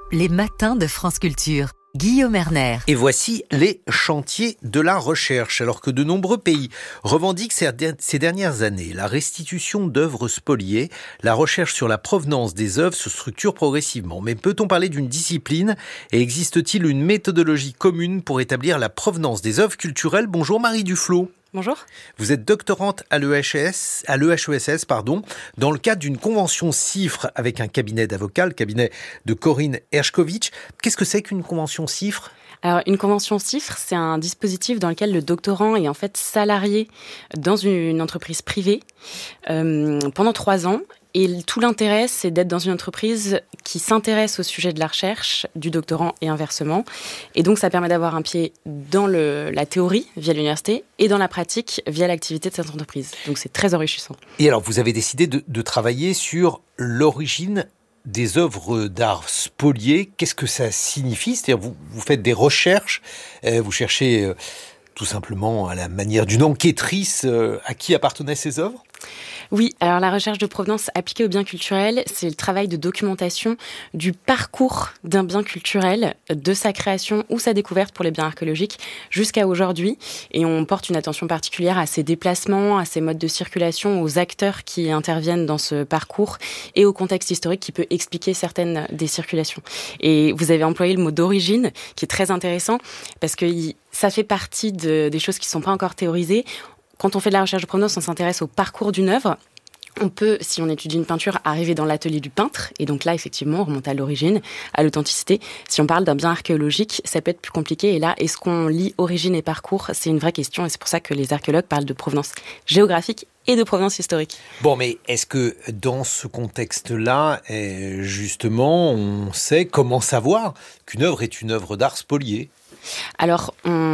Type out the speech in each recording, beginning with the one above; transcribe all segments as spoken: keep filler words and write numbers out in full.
Les matins de France Culture. Guillaume Erner. Et voici les chantiers de la recherche. Alors que de nombreux pays revendiquent ces dernières années la restitution d'œuvres spoliées, la recherche sur la provenance des œuvres se structure progressivement. Mais peut-on parler d'une discipline et existe-t-il une méthodologie commune pour établir la provenance des œuvres culturelles ? Bonjour Marie Duflot. Bonjour. Vous êtes doctorante à l'E H E S, à l'E H E S S, pardon, dans le cadre d'une convention CIFRE avec un cabinet d'avocats, le cabinet de Corinne Hershkovitch. Qu'est-ce que c'est qu'une convention CIFRE ? Alors, une convention CIFRE, c'est un dispositif dans lequel le doctorant est en fait salarié dans une entreprise privée euh, pendant trois ans. Et tout l'intérêt, c'est d'être dans une entreprise qui s'intéresse au sujet de la recherche, du doctorant et inversement. Et donc, ça permet d'avoir un pied dans le, la théorie via l'université et dans la pratique via l'activité de cette entreprise. Donc, c'est très enrichissant. Et alors, vous avez décidé de, de travailler sur l'origine des œuvres d'art spoliées. Qu'est-ce que ça signifie ? C'est-à-dire, vous, vous faites des recherches, euh, vous cherchez euh, tout simplement à la manière d'une enquêtrice euh, à qui appartenaient ces œuvres ? Oui, alors la recherche de provenance appliquée aux biens culturels, c'est le travail de documentation du parcours d'un bien culturel, de sa création ou sa découverte pour les biens archéologiques jusqu'à aujourd'hui. Et on porte une attention particulière à ses déplacements, à ses modes de circulation, aux acteurs qui interviennent dans ce parcours et au contexte historique qui peut expliquer certaines des circulations. Et vous avez employé le mot d'origine, qui est très intéressant parce que ça fait partie de, des choses qui ne sont pas encore théorisées. Quand on fait de la recherche de provenance, on s'intéresse au parcours d'une œuvre. On peut, si on étudie une peinture, arriver dans l'atelier du peintre. Et donc là, effectivement, on remonte à l'origine, à l'authenticité. Si on parle d'un bien archéologique, ça peut être plus compliqué. Et là, est-ce qu'on lit origine et parcours ? C'est une vraie question. Et c'est pour ça que les archéologues parlent de provenance géographique et de provenance historique. Bon, mais est-ce que dans ce contexte-là, justement, on sait comment savoir qu'une œuvre est une œuvre d'art spoliée ? Alors,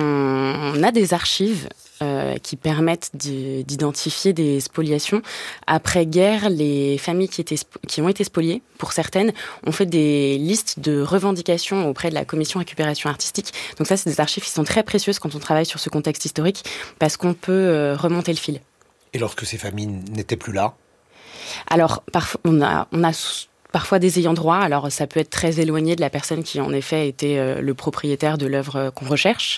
on a des archives euh, qui permettent de, d'identifier des spoliations. Après-guerre, les familles qui, étaient, qui ont été spoliées, pour certaines, ont fait des listes de revendications auprès de la commission récupération artistique. Donc ça, c'est des archives qui sont très précieuses quand on travaille sur ce contexte historique, parce qu'on peut euh, remonter le fil. Et lorsque ces familles n'étaient plus là ? Alors, parfois, on a... On a Parfois des ayants droit, alors ça peut être très éloigné de la personne qui en effet était euh, le propriétaire de l'œuvre qu'on recherche.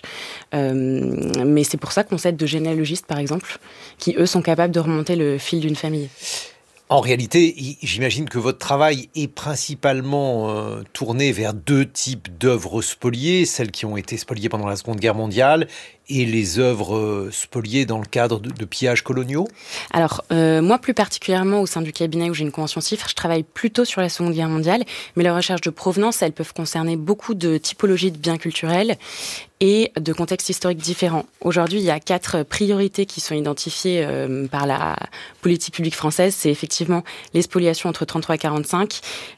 Euh, mais c'est pour ça qu'on s'aide de généalogistes par exemple, qui eux sont capables de remonter le fil d'une famille. En réalité, j'imagine que votre travail est principalement euh, tourné vers deux types d'œuvres spoliées, celles qui ont été spoliées pendant la Seconde Guerre mondiale et les œuvres spoliées dans le cadre de, de pillages coloniaux. Alors, euh, moi plus particulièrement au sein du cabinet où j'ai une convention CIFRE, je travaille plutôt sur la Seconde Guerre mondiale, mais les recherches de provenance, elles peuvent concerner beaucoup de typologies de biens culturels et de contextes historiques différents. Aujourd'hui, il y a quatre priorités qui sont identifiées euh, par la politique publique française. C'est effectivement les spoliations entre trente-trois et quarante-cinq,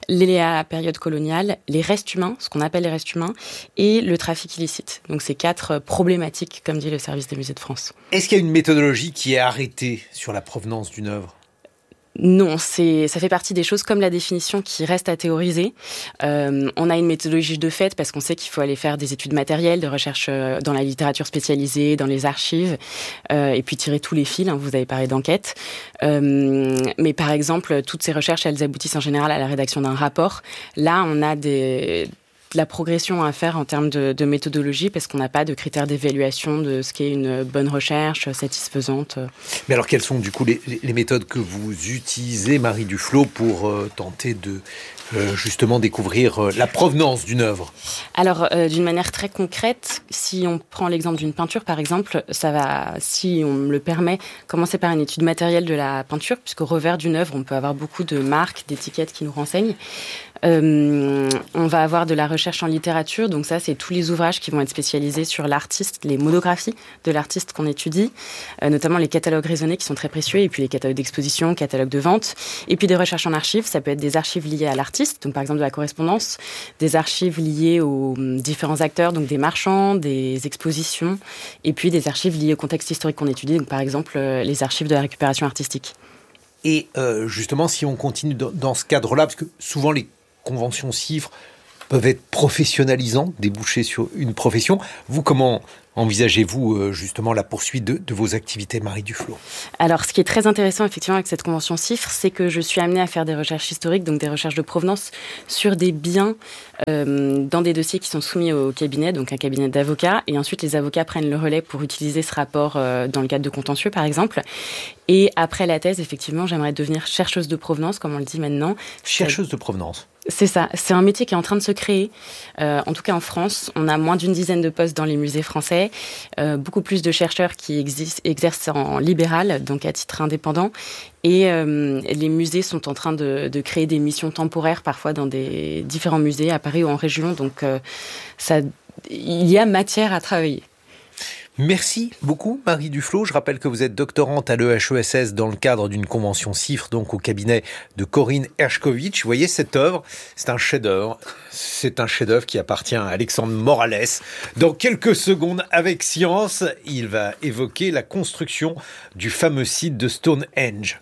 la période coloniale, les restes humains, ce qu'on appelle les restes humains, et le trafic illicite. Donc, c'est quatre problématiques, comme dit le service des musées de France. Est-ce qu'il y a une méthodologie qui est arrêtée sur la provenance d'une œuvre ? Non, c'est, ça fait partie des choses comme la définition qui reste à théoriser. Euh, on a une méthodologie de fait parce qu'on sait qu'il faut aller faire des études matérielles, de recherche dans la littérature spécialisée, dans les archives, euh, et puis tirer tous les fils. Hein, vous avez parlé d'enquête. Euh, mais par exemple, toutes ces recherches, elles aboutissent en général à la rédaction d'un rapport. Là, on a des... de la progression à faire en termes de, de méthodologie parce qu'on n'a pas de critères d'évaluation de ce qu'est une bonne recherche satisfaisante. Mais alors, quelles sont du coup les, les méthodes que vous utilisez, Marie Duflot, pour euh, tenter de euh, justement découvrir euh, la provenance d'une œuvre ? Alors, euh, d'une manière très concrète, si on prend l'exemple d'une peinture, par exemple, ça va, si on me le permet, commencer par une étude matérielle de la peinture, puisqu'au revers d'une œuvre, on peut avoir beaucoup de marques, d'étiquettes qui nous renseignent. Euh, on va avoir de la recherche en littérature, donc ça c'est tous les ouvrages qui vont être spécialisés sur l'artiste, les monographies de l'artiste qu'on étudie, euh, notamment les catalogues raisonnés qui sont très précieux, et puis les catalogues d'exposition, catalogues de vente, et puis des recherches en archives, ça peut être des archives liées à l'artiste, donc par exemple de la correspondance, des archives liées aux différents acteurs, donc des marchands, des expositions, et puis des archives liées au contexte historique qu'on étudie, donc par exemple euh, les archives de la récupération artistique. Et euh, justement, si on continue dans, dans ce cadre-là, parce que souvent les conventions CIFRE peuvent être professionnalisantes, déboucher sur une profession. Vous, comment envisagez-vous justement la poursuite de, de vos activités, Marie Duflot? Alors, ce qui est très intéressant effectivement avec cette convention C I F R, c'est que je suis amenée à faire des recherches historiques, donc des recherches de provenance sur des biens euh, dans des dossiers qui sont soumis au cabinet, donc un cabinet d'avocats, et ensuite les avocats prennent le relais pour utiliser ce rapport euh, dans le cadre de contentieux, par exemple. Et après la thèse, effectivement, j'aimerais devenir chercheuse de provenance, comme on le dit maintenant. Chercheuse de provenance. C'est ça. C'est un métier qui est en train de se créer. Euh, en tout cas, en France, on a moins d'une dizaine de postes dans les musées français. Euh, beaucoup plus de chercheurs qui existent, exercent en libéral, donc à titre indépendant. Et euh, les musées sont en train de, de créer des missions temporaires, parfois dans des différents musées, à Paris ou en région. Donc, euh, ça, il y a matière à travailler. Merci beaucoup, Marie Duflot. Je rappelle que vous êtes doctorante à l'E H E S S dans le cadre d'une convention C I F R, donc au cabinet de Corinne Hershkovitch. Vous voyez cette œuvre, c'est un chef-d'œuvre. C'est un chef-d'œuvre qui appartient à Alexandre Morales. Dans quelques secondes, avec Science, il va évoquer la construction du fameux site de Stonehenge.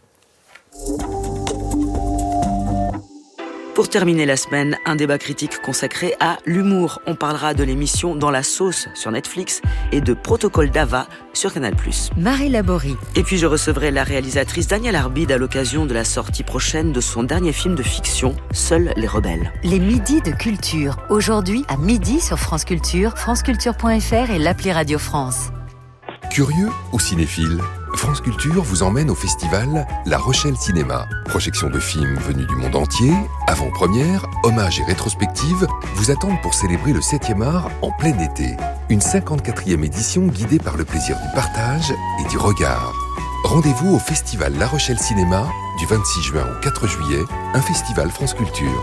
Pour terminer la semaine, un débat critique consacré à l'humour. On parlera de l'émission Dans la sauce sur Netflix et de Protocole d'Ava sur Canal plus. Marie Laborie. Et puis je recevrai la réalisatrice Danielle Arbide à l'occasion de la sortie prochaine de son dernier film de fiction, Seuls les rebelles. Les midis de culture. Aujourd'hui, à midi sur France Culture, franceculture point f r et l'appli Radio France. Curieux ou cinéphile, France Culture vous emmène au festival La Rochelle Cinéma. Projection de films venus du monde entier, avant-première, hommages et rétrospectives vous attendent pour célébrer le septième art en plein été. Une cinquante-quatrième édition guidée par le plaisir du partage et du regard. Rendez-vous au festival La Rochelle Cinéma du vingt-six juin au quatre juillet, un festival France Culture.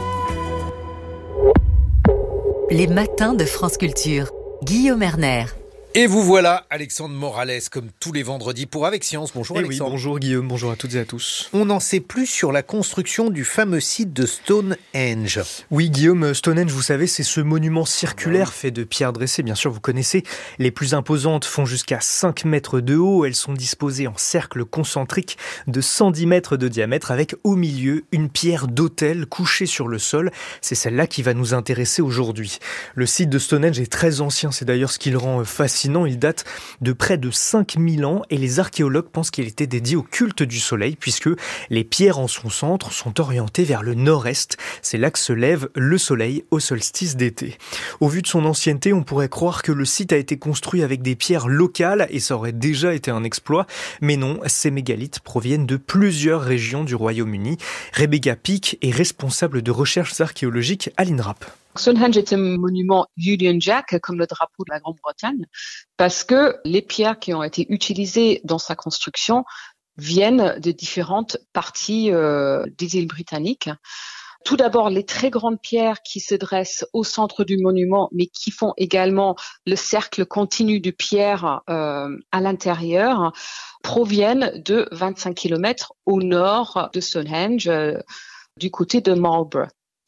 Les matins de France Culture. Guillaume Erner. Et vous voilà, Alexandre Morales, comme tous les vendredis pour Avec Science. Bonjour eh Alexandre. Oui, bonjour Guillaume, bonjour à toutes et à tous. On n'en sait plus sur la construction du fameux site de Stonehenge. Oui Guillaume, Stonehenge, vous savez, c'est ce monument circulaire fait de pierres dressées, bien sûr vous connaissez. Les plus imposantes font jusqu'à cinq mètres de haut, elles sont disposées en cercle concentrique de cent dix mètres de diamètre avec au milieu une pierre d'autel couchée sur le sol. C'est celle-là qui va nous intéresser aujourd'hui. Le site de Stonehenge est très ancien, c'est d'ailleurs ce qui le rend fascinant. Sinon, il date de près de cinq mille ans et les archéologues pensent qu'il était dédié au culte du soleil puisque les pierres en son centre sont orientées vers le nord-est. C'est là que se lève le soleil au solstice d'été. Au vu de son ancienneté, on pourrait croire que le site a été construit avec des pierres locales et ça aurait déjà été un exploit. Mais non, ces mégalithes proviennent de plusieurs régions du Royaume-Uni. Rebecca Peake est responsable de recherches archéologiques à l'INRAP. Stonehenge est un monument Union Jack, comme le drapeau de la Grande-Bretagne, parce que les pierres qui ont été utilisées dans sa construction viennent de différentes parties euh, des îles britanniques. Tout d'abord, les très grandes pierres qui se dressent au centre du monument, mais qui font également le cercle continu de pierres euh, à l'intérieur, proviennent de vingt-cinq kilomètres au nord de Stonehenge, euh, du côté de Marlborough.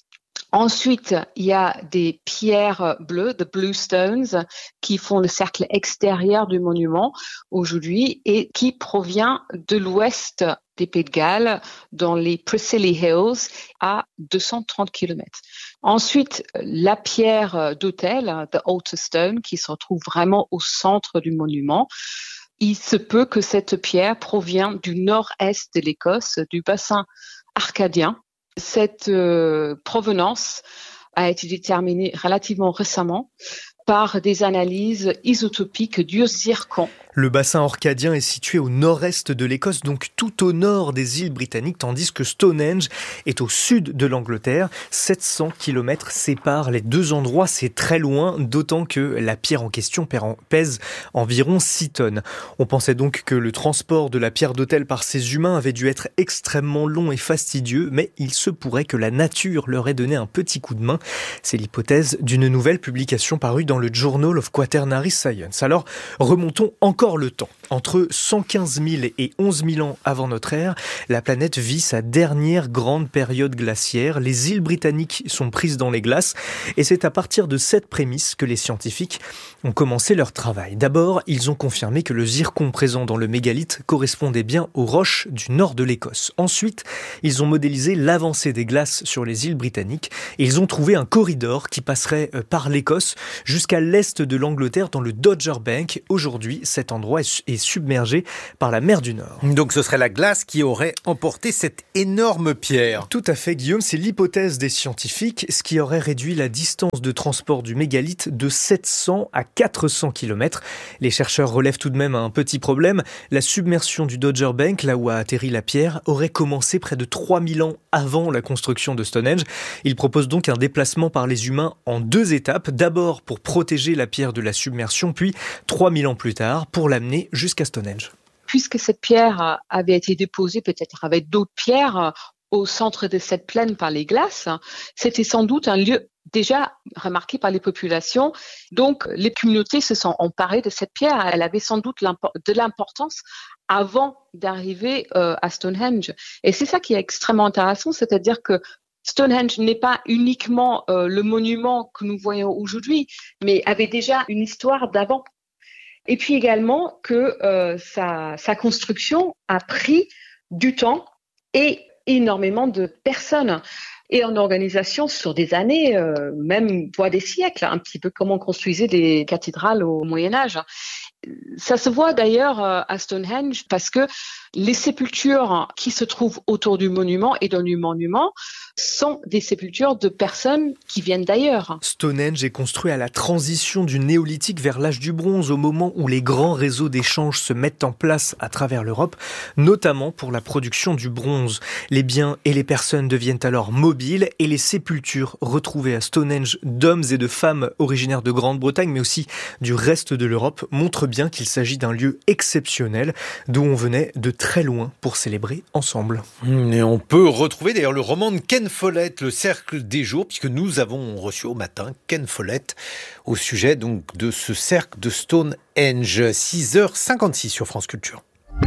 Ensuite, il y a des pierres bleues, the blue stones, qui font le cercle extérieur du monument aujourd'hui et qui provient de l'ouest des Pays de Galles, dans les Preseli Hills, à deux cent trente kilomètres. Ensuite, la pierre d'autel, the altar stone, qui se retrouve vraiment au centre du monument. Il se peut que cette pierre provient du nord-est de l'Écosse, du bassin arcadien. Cette euh, provenance a été déterminée relativement récemment par des analyses isotopiques du zircon. Le bassin orcadien est situé au nord-est de l'Écosse, donc tout au nord des îles britanniques, tandis que Stonehenge est au sud de l'Angleterre. sept cents kilomètres séparent les deux endroits, c'est très loin, d'autant que la pierre en question pèse environ six tonnes. On pensait donc que le transport de la pierre d'autel par ces humains avait dû être extrêmement long et fastidieux, mais il se pourrait que la nature leur ait donné un petit coup de main. C'est l'hypothèse d'une nouvelle publication parue dans le Journal of Quaternary Science. Alors, remontons encore le temps. Entre cent quinze mille et onze mille ans avant notre ère, la planète vit sa dernière grande période glaciaire. Les îles britanniques sont prises dans les glaces et c'est à partir de cette prémisse que les scientifiques ont commencé leur travail. D'abord, ils ont confirmé que le zircon présent dans le mégalithe correspondait bien aux roches du nord de l'Écosse. Ensuite, ils ont modélisé l'avancée des glaces sur les îles britanniques et ils ont trouvé un corridor qui passerait par l'Écosse jusqu'à jusqu'à l'est de l'Angleterre dans le Dogger Bank. Aujourd'hui, cet endroit est submergé par la mer du Nord. Donc ce serait la glace qui aurait emporté cette énorme pierre. Tout à fait, Guillaume, c'est l'hypothèse des scientifiques, ce qui aurait réduit la distance de transport du mégalithe de sept cents à quatre cents kilomètres. Les chercheurs relèvent tout de même un petit problème. La submersion du Dogger Bank, là où a atterri la pierre, aurait commencé près de trois mille ans avant la construction de Stonehenge. Ils proposent donc un déplacement par les humains en deux étapes. D'abord pour protéger la pierre de la submersion, puis trois mille ans plus tard pour l'amener jusqu'à Stonehenge. Puisque cette pierre avait été déposée peut-être avec d'autres pierres au centre de cette plaine par les glaces, c'était sans doute un lieu déjà remarqué par les populations. Donc, les communautés se sont emparées de cette pierre. Elle avait sans doute de l'importance avant d'arriver euh, à Stonehenge. Et c'est ça qui est extrêmement intéressant, c'est-à-dire que Stonehenge n'est pas uniquement euh, le monument que nous voyons aujourd'hui, mais avait déjà une histoire d'avant. Et puis également que euh, sa, sa construction a pris du temps et énormément de personnes. Et en organisation sur des années, euh, même voire des siècles, un petit peu comme on construisait des cathédrales au Moyen-Âge. Ça se voit d'ailleurs à Stonehenge parce que les sépultures qui se trouvent autour du monument et dans du monument sont des sépultures de personnes qui viennent d'ailleurs. Stonehenge est construit à la transition du néolithique vers l'âge du bronze, au moment où les grands réseaux d'échanges se mettent en place à travers l'Europe, notamment pour la production du bronze. Les biens et les personnes deviennent alors mobiles et les sépultures retrouvées à Stonehenge d'hommes et de femmes originaires de Grande-Bretagne, mais aussi du reste de l'Europe, montrent bien qu'il s'agit d'un lieu exceptionnel d'où on venait de très loin pour célébrer ensemble. Et on peut retrouver d'ailleurs le roman de Ken Follett, Le Cercle des Jours, puisque nous avons reçu au matin Ken Follett au sujet donc de ce cercle de Stonehenge. six heures cinquante-six sur France Culture.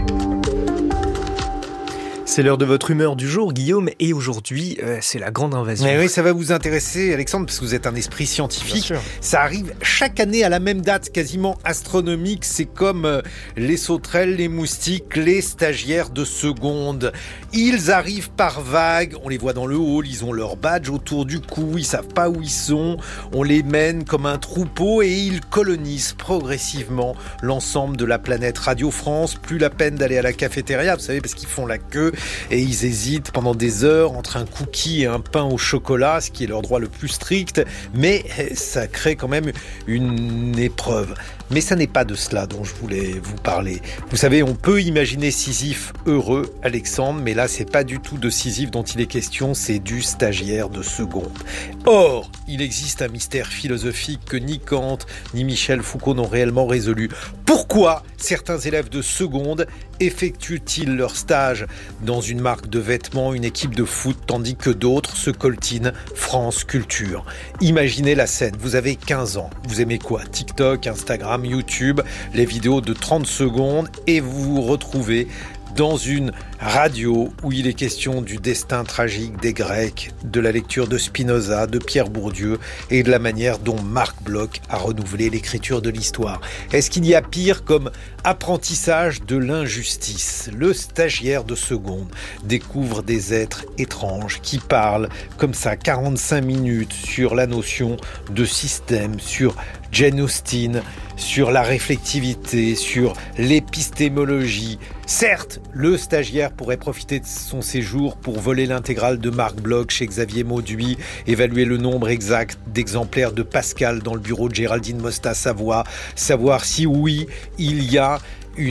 C'est l'heure de votre humeur du jour, Guillaume, et aujourd'hui, euh, c'est la grande invasion. Mais oui, ça va vous intéresser, Alexandre, parce que vous êtes un esprit scientifique. Ça arrive chaque année à la même date, quasiment astronomique. C'est comme euh, les sauterelles, les moustiques, les stagiaires de seconde. Ils arrivent par vagues, on les voit dans le hall, ils ont leur badge autour du cou, ils savent pas où ils sont. On les mène comme un troupeau et ils colonisent progressivement l'ensemble de la planète. Radio France, plus la peine d'aller à la cafétéria, vous savez, parce qu'ils font la queue. Et ils hésitent pendant des heures entre un cookie et un pain au chocolat, ce qui est leur droit le plus strict, mais ça crée quand même une épreuve. Mais ça n'est pas de cela dont je voulais vous parler. Vous savez, on peut imaginer Sisyphe heureux, Alexandre, mais là, c'est pas du tout de Sisyphe dont il est question, c'est du stagiaire de seconde. Or, il existe un mystère philosophique que ni Kant ni Michel Foucault n'ont réellement résolu. Pourquoi certains élèves de seconde effectuent-ils leur stage dans une marque de vêtements, une équipe de foot, tandis que d'autres se coltinent France Culture? Imaginez la scène, vous avez quinze ans, vous aimez quoi? TikTok, Instagram, YouTube, les vidéos de trente secondes, et vous vous retrouvez dans une radio où il est question du destin tragique des Grecs, de la lecture de Spinoza, de Pierre Bourdieu et de la manière dont Marc Bloch a renouvelé l'écriture de l'histoire. Est-ce qu'il y a pire comme apprentissage de l'injustice? Le stagiaire de seconde découvre des êtres étranges qui parlent comme ça quarante-cinq minutes sur la notion de système, sur Jane Austen, sur la réflectivité, sur l'épistémologie. Certes, le stagiaire pourrait profiter de son séjour pour voler l'intégrale de Marc Bloch chez Xavier Mauduit, évaluer le nombre exact d'exemplaires de Pascal dans le bureau de Géraldine Mosta-Savoie, savoir si oui, il y a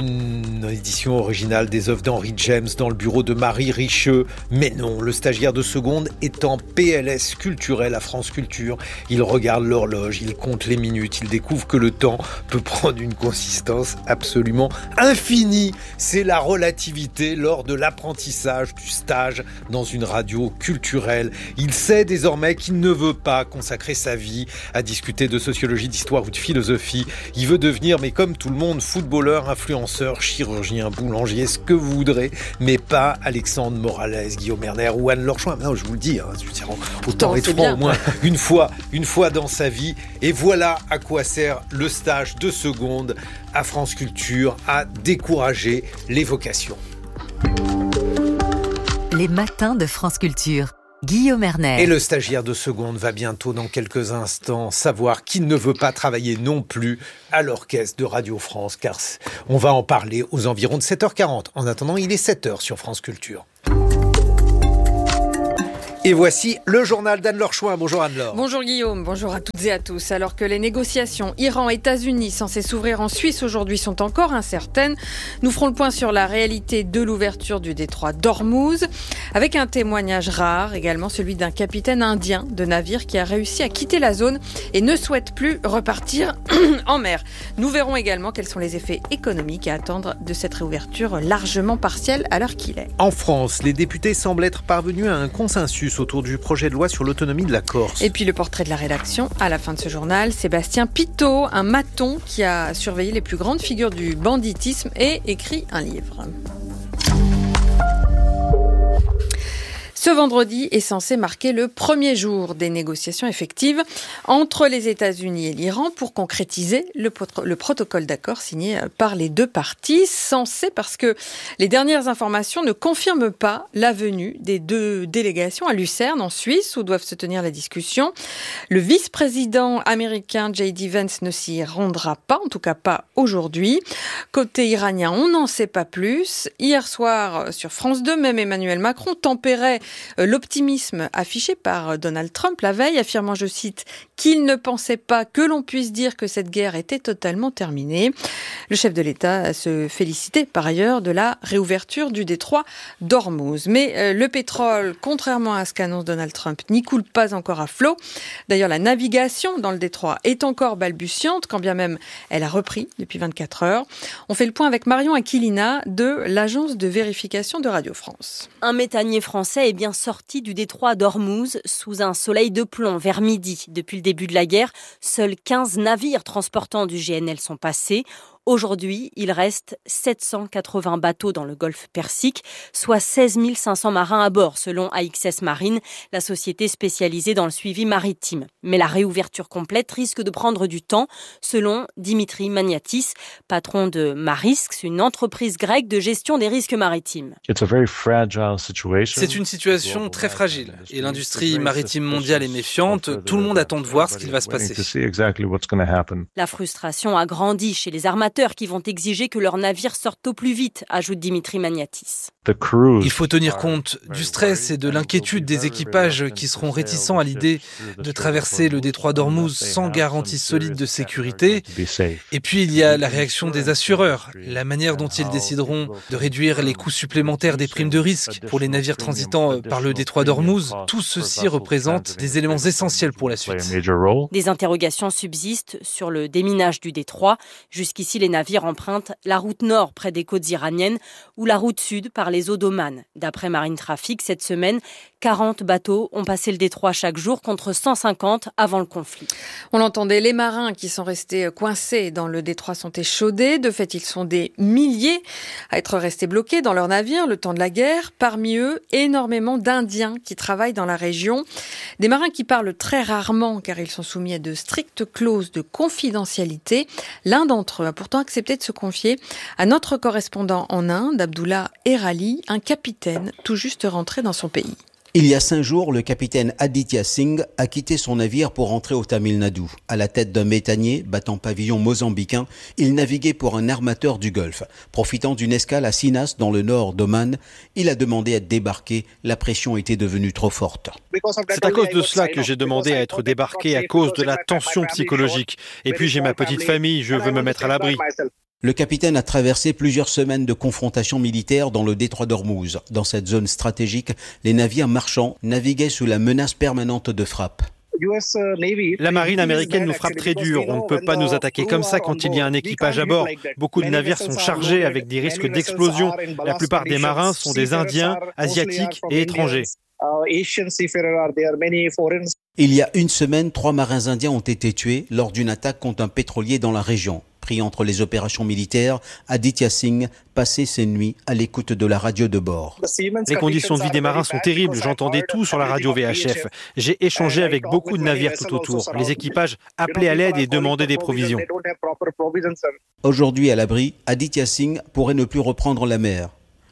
une édition originale des œuvres d'Henry James dans le bureau de Marie Richeux. Mais non, le stagiaire de seconde est en P L S culturel à France Culture. Il regarde l'horloge, il compte les minutes, il découvre que le temps peut prendre une consistance absolument infinie. C'est la relativité lors de l'apprentissage du stage dans une radio culturelle. Il sait désormais qu'il ne veut pas consacrer sa vie à discuter de sociologie, d'histoire ou de philosophie. Il veut devenir, mais comme tout le monde, footballeur, influenceur, chirurgien, boulanger, ce que vous voudrez, mais pas Alexandre Morales, Guillaume Erner ou Anne Lorchoin. Non, je vous le dis, hein, autant être franc au moins une fois, une fois dans sa vie. Et voilà à quoi sert le stage de seconde à France Culture, à décourager les vocations. Les matins de France Culture. Guillaume Erner. Et le stagiaire de seconde va bientôt, dans quelques instants, savoir qu'il ne veut pas travailler non plus à l'orchestre de Radio France, car on va en parler aux environs de sept heures quarante. En attendant, il est sept heures sur France Culture. Et voici le journal d'Anne-Laure Chouin. Bonjour Anne-Laure. Bonjour Guillaume, bonjour à toutes et à tous. Alors que les négociations Iran-États-Unis censées s'ouvrir en Suisse aujourd'hui sont encore incertaines, nous ferons le point sur la réalité de l'ouverture du détroit d'Ormuz, avec un témoignage rare, également celui d'un capitaine indien de navire qui a réussi à quitter la zone et ne souhaite plus repartir en mer. Nous verrons également quels sont les effets économiques à attendre de cette réouverture largement partielle à l'heure qu'il est. En France, les députés semblent être parvenus à un consensus autour du projet de loi sur l'autonomie de la Corse. Et puis le portrait de la rédaction à la fin de ce journal, Sébastien Pitot, un maton qui a surveillé les plus grandes figures du banditisme et écrit un livre. Ce vendredi est censé marquer le premier jour des négociations effectives entre les États-Unis et l'Iran pour concrétiser le, pot- le protocole d'accord signé par les deux parties. Censé parce que les dernières informations ne confirment pas la venue des deux délégations à Lucerne, en Suisse, où doivent se tenir les discussions. Le vice-président américain J D Vance ne s'y rendra pas, en tout cas pas aujourd'hui. Côté iranien, on n'en sait pas plus. Hier soir, sur France deux, même Emmanuel Macron tempérait l'optimisme affiché par Donald Trump la veille, affirmant, je cite, qu'il ne pensait pas que l'on puisse dire que cette guerre était totalement terminée. Le chef de l'État se félicitait par ailleurs de la réouverture du détroit d'Ormuz. Mais le pétrole, contrairement à ce qu'annonce Donald Trump, n'y coule pas encore à flot. D'ailleurs, la navigation dans le détroit est encore balbutiante, quand bien même elle a repris depuis vingt-quatre heures. On fait le point avec Marion Aquilina de l'agence de vérification de Radio France. Un méthanier français est bien sorti du détroit d'Ormuz sous un soleil de plomb vers midi. Depuis le début de la guerre, seuls quinze navires transportant du G N L sont passés. Aujourd'hui, il reste sept cent quatre-vingts bateaux dans le golfe Persique, soit seize mille cinq cents marins à bord, selon A X S Marine, la société spécialisée dans le suivi maritime. Mais la réouverture complète risque de prendre du temps, selon Dimitri Magnatis, patron de Marisks, une entreprise grecque de gestion des risques maritimes. C'est une situation très fragile et l'industrie maritime mondiale est méfiante. Tout le monde attend de voir ce qu'il va se passer. La frustration a grandi chez les armateurs qui vont exiger que leurs navires sortent au plus vite, ajoute Dimitri Magnatis. Il faut tenir compte du stress et de l'inquiétude des équipages qui seront réticents à l'idée de traverser le détroit d'Ormuz sans garantie solide de sécurité. Et puis il y a la réaction des assureurs, la manière dont ils décideront de réduire les coûts supplémentaires des primes de risque pour les navires transitant par le détroit d'Ormuz. Tout ceci représente des éléments essentiels pour la suite. Des interrogations subsistent sur le déminage du détroit. Jusqu'ici, les navires empruntent la route nord près des côtes iraniennes ou la route sud par les eaux d'Oman. D'après Marine Traffic, cette semaine, quarante bateaux ont passé le détroit chaque jour contre cent cinquante avant le conflit. On l'entendait, les marins qui sont restés coincés dans le détroit sont échaudés. De fait, ils sont des milliers à être restés bloqués dans leurs navires le temps de la guerre. Parmi eux, énormément d'Indiens qui travaillent dans la région. Des marins qui parlent très rarement car ils sont soumis à de strictes clauses de confidentialité. L'un d'entre eux a pourtant accepté de se confier à notre correspondant en Inde, Abdullah Erali, un capitaine tout juste rentré dans son pays. Il y a cinq jours, le capitaine Aditya Singh a quitté son navire pour rentrer au Tamil Nadu. À la tête d'un méthanier battant pavillon mozambicain, il naviguait pour un armateur du Golfe. Profitant d'une escale à Sinas, dans le nord d'Oman, il a demandé à être débarqué. La pression était devenue trop forte. C'est à cause de cela que j'ai demandé à être débarqué, à cause de la tension psychologique. Et puis j'ai ma petite famille, je veux me mettre à l'abri. Le capitaine a traversé plusieurs semaines de confrontations militaires dans le détroit d'Ormuz. Dans cette zone stratégique, les navires marchands naviguaient sous la menace permanente de frappe. La marine américaine nous frappe très dur. On ne peut pas nous attaquer comme ça quand il y a un équipage à bord. Beaucoup de navires sont chargés avec des risques d'explosion. La plupart des marins sont des Indiens, Asiatiques et étrangers. Il y a une semaine, trois marins indiens ont été tués lors d'une attaque contre un pétrolier dans la région. Pris entre les opérations militaires, Aditya Singh passait ses nuits à l'écoute de la radio de bord. Les conditions de vie des marins sont terribles. J'entendais tout sur la radio V H F. J'ai échangé avec beaucoup de navires tout autour. Les équipages appelaient à l'aide et demandaient des provisions. Aujourd'hui à l'abri, Aditya Singh pourrait ne plus reprendre la mer.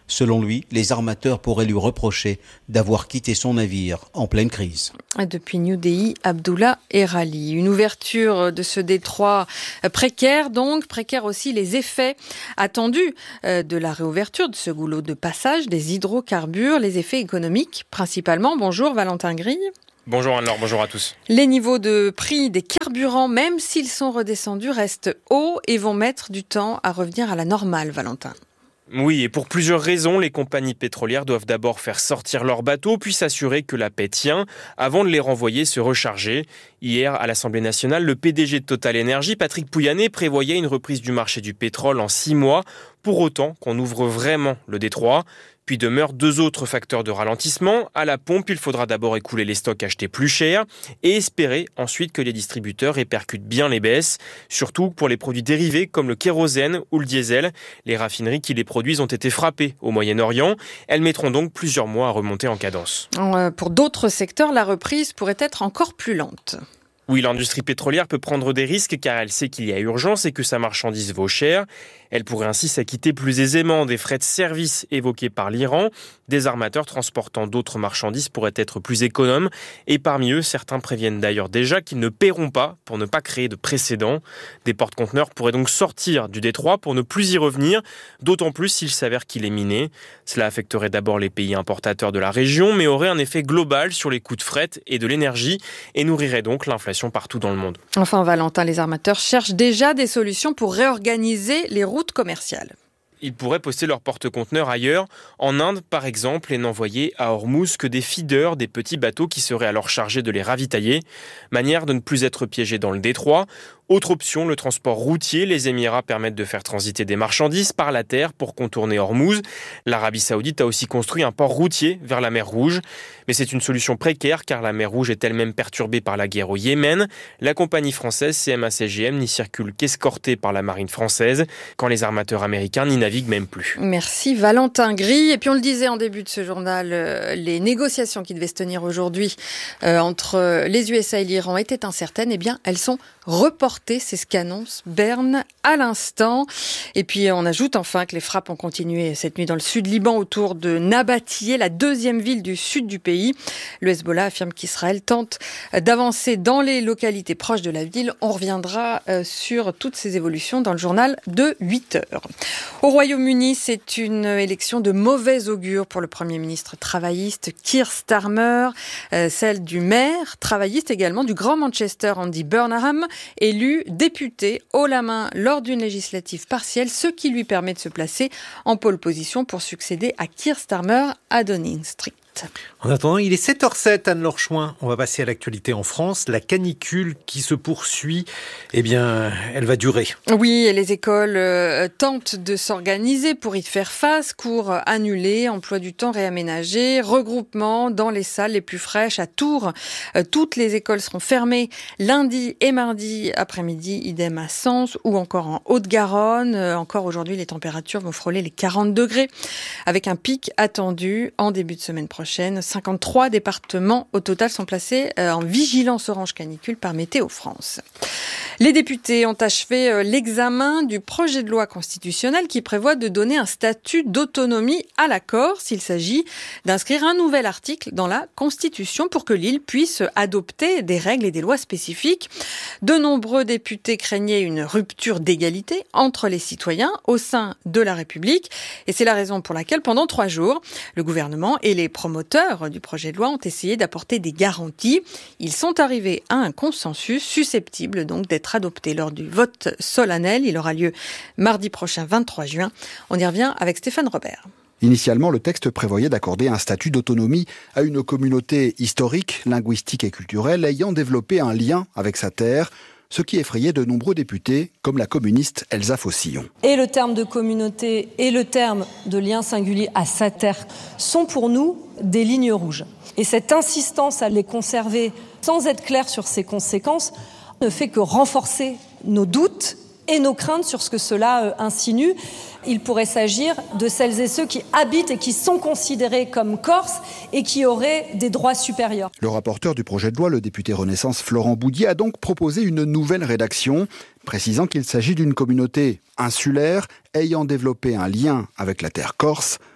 Selon lui, les armateurs pourraient lui reprocher d'avoir quitté son navire en pleine crise. Depuis New Delhi, Abdullah Erali. Une ouverture de ce détroit précaire, donc précaire aussi les effets attendus de la réouverture de ce goulot de passage des hydrocarbures, les effets économiques principalement. Bonjour Valentin Grille. Bonjour Anne-Laure, bonjour à tous. Les niveaux de prix des carburants, même s'ils sont redescendus, restent hauts et vont mettre du temps à revenir à la normale, Valentin. Oui, et pour plusieurs raisons, les compagnies pétrolières doivent d'abord faire sortir leurs bateaux, puis s'assurer que la paix tient, avant de les renvoyer se recharger. Hier, à l'Assemblée nationale, le P D G de Total Energy, Patrick Pouyanné, prévoyait une reprise du marché du pétrole en six mois, pour autant qu'on ouvre vraiment le détroit. Puis demeurent deux autres facteurs de ralentissement. À la pompe, il faudra d'abord écouler les stocks achetés plus cher et espérer ensuite que les distributeurs répercutent bien les baisses, surtout pour les produits dérivés comme le kérosène ou le diesel. Les raffineries qui les produisent ont été frappées au Moyen-Orient. Elles mettront donc plusieurs mois à remonter en cadence. Pour d'autres secteurs, la reprise pourrait être encore plus lente. Oui, l'industrie pétrolière peut prendre des risques car elle sait qu'il y a urgence et que sa marchandise vaut cher. Elle pourrait ainsi s'acquitter plus aisément des frais de service évoqués par l'Iran. Des armateurs transportant d'autres marchandises pourraient être plus économes. Et parmi eux, certains préviennent d'ailleurs déjà qu'ils ne paieront pas pour ne pas créer de précédent. Des porte-conteneurs pourraient donc sortir du détroit pour ne plus y revenir, d'autant plus s'il s'avère qu'il est miné. Cela affecterait d'abord les pays importateurs de la région, mais aurait un effet global sur les coûts de fret et de l'énergie et nourrirait donc l'inflation partout dans le monde. Enfin, Valentin, les armateurs cherchent déjà des solutions pour réorganiser les routes commerciales. Ils pourraient poster leurs porte-conteneurs ailleurs, en Inde par exemple, et n'envoyer à Hormuz que des feeders, des petits bateaux qui seraient alors chargés de les ravitailler. Manière de ne plus être piégés dans le détroit. Autre option, le transport routier. Les Émirats permettent de faire transiter des marchandises par la terre pour contourner Hormuz. L'Arabie Saoudite a aussi construit un port routier vers la mer Rouge. Mais c'est une solution précaire car la mer Rouge est elle-même perturbée par la guerre au Yémen. La compagnie française C M A C G M n'y circule qu'escortée par la marine française, quand les armateurs américains n'y naviguent même plus. Merci Valentin Grille. Et puis on le disait en début de ce journal, euh, les négociations qui devaient se tenir aujourd'hui euh, entre les U S A et l'Iran étaient incertaines. Eh bien, elles sont reportées. C'est ce qu'annonce Berne à l'instant. Et puis on ajoute enfin que les frappes ont continué cette nuit dans le sud Liban autour de Nabatieh, la deuxième ville du sud du pays. Le Hezbollah affirme qu'Israël tente d'avancer dans les localités proches de la ville. On reviendra euh, sur toutes ces évolutions dans le journal de huit heures. Au Royaume-Uni, c'est une élection de mauvais augure pour le Premier ministre travailliste Keir Starmer, euh, celle du maire travailliste également du Grand Manchester Andy Burnham, élu député haut la main lors d'une législative partielle, ce qui lui permet de se placer en pole position pour succéder à Keir Starmer à Downing Street. En attendant, il est sept heures zéro sept, Anne-Laure Chouin. On va passer à l'actualité en France. La canicule qui se poursuit, eh bien, elle va durer. Oui, et les écoles euh, tentent de s'organiser pour y faire face. Cours annulés, emploi du temps réaménagé, regroupement dans les salles les plus fraîches à Tours. Euh, toutes les écoles seront fermées lundi et mardi après-midi, idem à Sens ou encore en Haute-Garonne. Euh, encore aujourd'hui, les températures vont frôler les quarante degrés avec un pic attendu en début de semaine prochaine. cinquante-trois départements au total sont placés en vigilance orange canicule par Météo France. Les députés ont achevé l'examen du projet de loi constitutionnel qui prévoit de donner un statut d'autonomie à la Corse. Il s'agit d'inscrire un nouvel article dans la Constitution pour que l'île puisse adopter des règles et des lois spécifiques. De nombreux députés craignaient une rupture d'égalité entre les citoyens au sein de la République. Et c'est la raison pour laquelle, pendant trois jours, le gouvernement et les promoteurs du projet de loi ont essayé d'apporter des garanties. Ils sont arrivés à un consensus susceptible donc d'être adopté lors du vote solennel. Il aura lieu mardi prochain, vingt-trois juin. On y revient avec Stéphane Robert. Initialement, le texte prévoyait d'accorder un statut d'autonomie à une communauté historique, linguistique et culturelle ayant développé un lien avec sa terre, ce qui effrayait de nombreux députés, comme la communiste Elsa Faucillon. Et le terme de communauté et le terme de lien singulier à sa terre sont pour nous des lignes rouges. Et cette insistance à les conserver sans être clair sur ses conséquences ne fait que renforcer nos doutes et nos craintes sur ce que cela insinue. Il pourrait s'agir de celles et ceux qui habitent et qui sont considérés comme Corses et qui auraient des droits supérieurs. Le rapporteur du projet de loi, le député Renaissance Florent Boudier, a donc proposé une nouvelle rédaction, précisant qu'il s'agit d'une communauté insulaire ayant développé un lien avec la terre corse,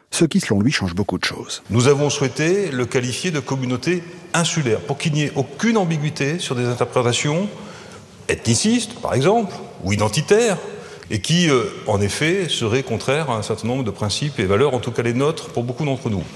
ce qui selon lui change beaucoup de choses. Nous avons souhaité le qualifier de communauté insulaire pour qu'il n'y ait aucune ambiguïté sur des interprétations ethnicistes, par exemple, ou identitaires, et qui, euh, en effet, seraient contraires à un certain nombre de principes et valeurs, en tout cas les nôtres, pour beaucoup d'entre nous.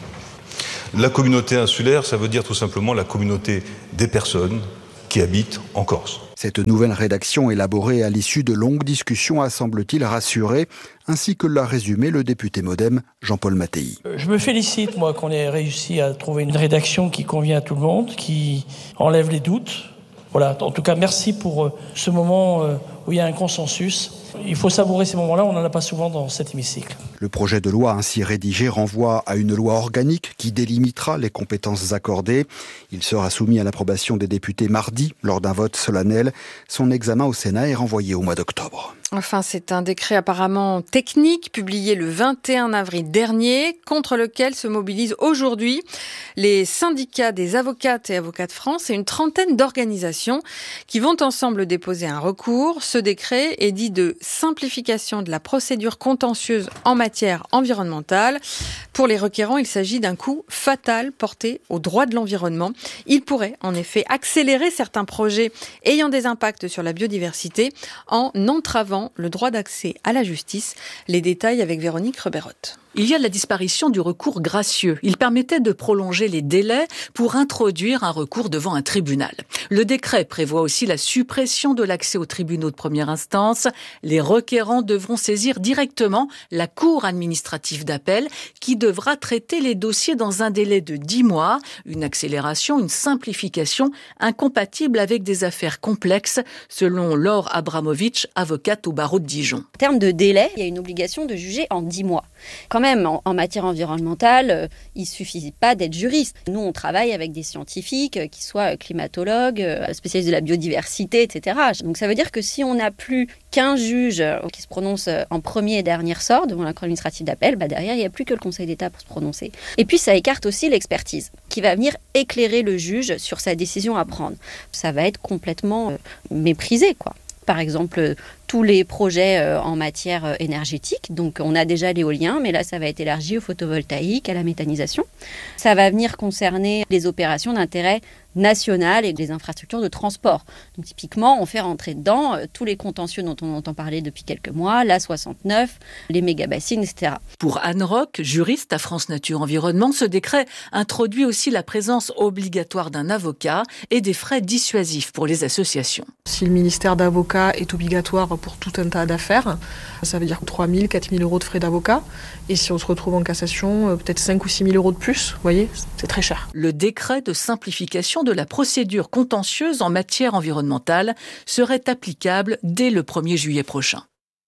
La communauté insulaire, ça veut dire tout simplement la communauté des personnes qui habitent en Corse. Cette nouvelle rédaction élaborée à l'issue de longues discussions a, semble-t-il, rassuré, ainsi que l'a résumé le député MoDem Jean-Paul Mattei. Je me félicite, moi, qu'on ait réussi à trouver une rédaction qui convient à tout le monde, qui enlève les doutes. Voilà, en tout cas, merci pour ce moment où il y a un consensus. Il faut savourer ces moments-là, on n'en a pas souvent dans cet hémicycle. Le projet de loi ainsi rédigé renvoie à une loi organique qui délimitera les compétences accordées. Il sera soumis à l'approbation des députés mardi lors d'un vote solennel. Son examen au Sénat est renvoyé au mois d'octobre. Enfin, c'est un décret apparemment technique publié le vingt et un avril dernier, contre lequel se mobilisent aujourd'hui les syndicats des avocates et avocats de France et une trentaine d'organisations qui vont ensemble déposer un recours. Ce décret est dit de simplification de la procédure contentieuse en matière environnementale. Pour les requérants, il s'agit d'un coup fatal porté au droit de l'environnement. Il pourrait en effet accélérer certains projets ayant des impacts sur la biodiversité en entravant le droit d'accès à la justice. Les détails avec Véronique Reberotte. Il y a la disparition du recours gracieux. Il permettait de prolonger les délais pour introduire un recours devant un tribunal. Le décret prévoit aussi la suppression de l'accès aux tribunaux de première instance. Les requérants devront saisir directement la Cour administrative d'appel qui devra traiter les dossiers dans un délai de dix mois. Une accélération, une simplification incompatible avec des affaires complexes, selon Laure Abramovitch, avocate au barreau de Dijon. En termes de délai, il y a une obligation de juger en dix mois. Quand même, en, en matière environnementale, euh, il ne suffit pas d'être juriste. Nous, on travaille avec des scientifiques, euh, qui soient climatologues, euh, spécialistes de la biodiversité, et cetera. Donc ça veut dire que si on n'a plus qu'un juge euh, qui se prononce euh, en premier et dernier ressort devant la Cour administrative d'appel, bah derrière, il n'y a plus que le Conseil d'État pour se prononcer. Et puis, ça écarte aussi l'expertise, qui va venir éclairer le juge sur sa décision à prendre. Ça va être complètement euh, méprisé, quoi. Par exemple, tous les projets en matière énergétique. Donc, on a déjà l'éolien, mais là, ça va être élargi au photovoltaïque, à la méthanisation. Ça va venir concerner les opérations d'intérêt national et les infrastructures de transport. Donc, typiquement, on fait rentrer dedans euh, tous les contentieux dont on entend parler depuis quelques mois, l'A soixante-neuf, les méga-bassines, et cetera. Pour Anne Roch, juriste à France Nature Environnement, ce décret introduit aussi la présence obligatoire d'un avocat et des frais dissuasifs pour les associations. Si le ministère d'avocat est obligatoire pour tout un tas d'affaires, ça veut dire trois mille, quatre mille euros de frais d'avocat. Et si on se retrouve en cassation, peut-être cinq ou six mille euros de plus. Vous voyez, c'est très cher. Le décret de simplification de la procédure contentieuse en matière environnementale serait applicable dès le premier juillet prochain.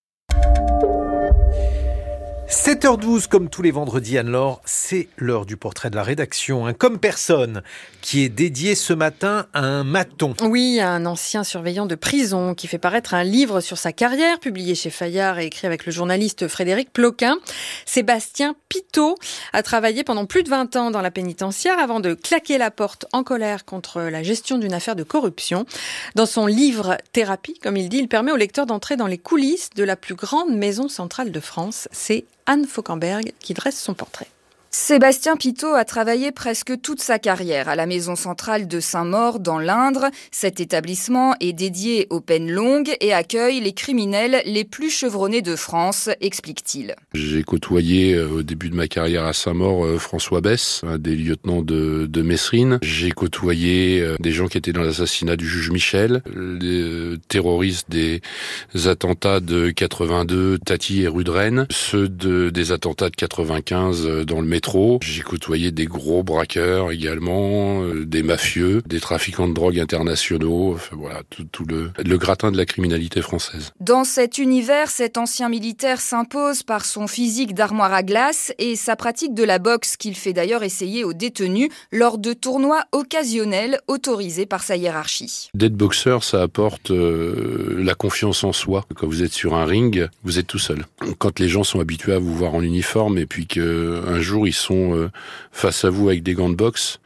sept heures douze, comme tous les vendredis, Anne-Laure, c'est l'heure du portrait de la rédaction. Un comme personne qui est dédié ce matin à un maton. Oui, un ancien surveillant de prison qui fait paraître un livre sur sa carrière, publié chez Fayard et écrit avec le journaliste Frédéric Ploquin. Sébastien Pitot a travaillé pendant plus de vingt ans dans la pénitentiaire avant de claquer la porte en colère contre la gestion d'une affaire de corruption. Dans son livre Thérapie, comme il dit, il permet au lecteur d'entrer dans les coulisses de la plus grande maison centrale de France. C'est Anne Fauquemberg qui dresse son portrait. Sébastien Pitot a travaillé presque toute sa carrière à la maison centrale de Saint-Maur dans l'Indre. Cet établissement est dédié aux peines longues et accueille les criminels les plus chevronnés de France, explique-t-il. J'ai côtoyé au début de ma carrière à Saint-Maur François Besse, un des lieutenants de, de Messrine. J'ai côtoyé des gens qui étaient dans l'assassinat du juge Michel, les terroristes des attentats de quatre-vingt-deux, Tati et rue de Rennes, ceux de, des attentats de quatre-vingt-quinze dans le métro. J'ai côtoyé des gros braqueurs également, euh, des mafieux, des trafiquants de drogue internationaux, enfin voilà, tout, tout le, le gratin de la criminalité française. Dans cet univers, cet ancien militaire s'impose par son physique d'armoire à glace et sa pratique de la boxe qu'il fait d'ailleurs essayer aux détenus lors de tournois occasionnels autorisés par sa hiérarchie. D'être boxeur, ça apporte euh, la confiance en soi. Quand vous êtes sur un ring, vous êtes tout seul. Quand les gens sont habitués à vous voir en uniforme et puis qu'un jour ils sont euh, face à vous avec des gants de boxe,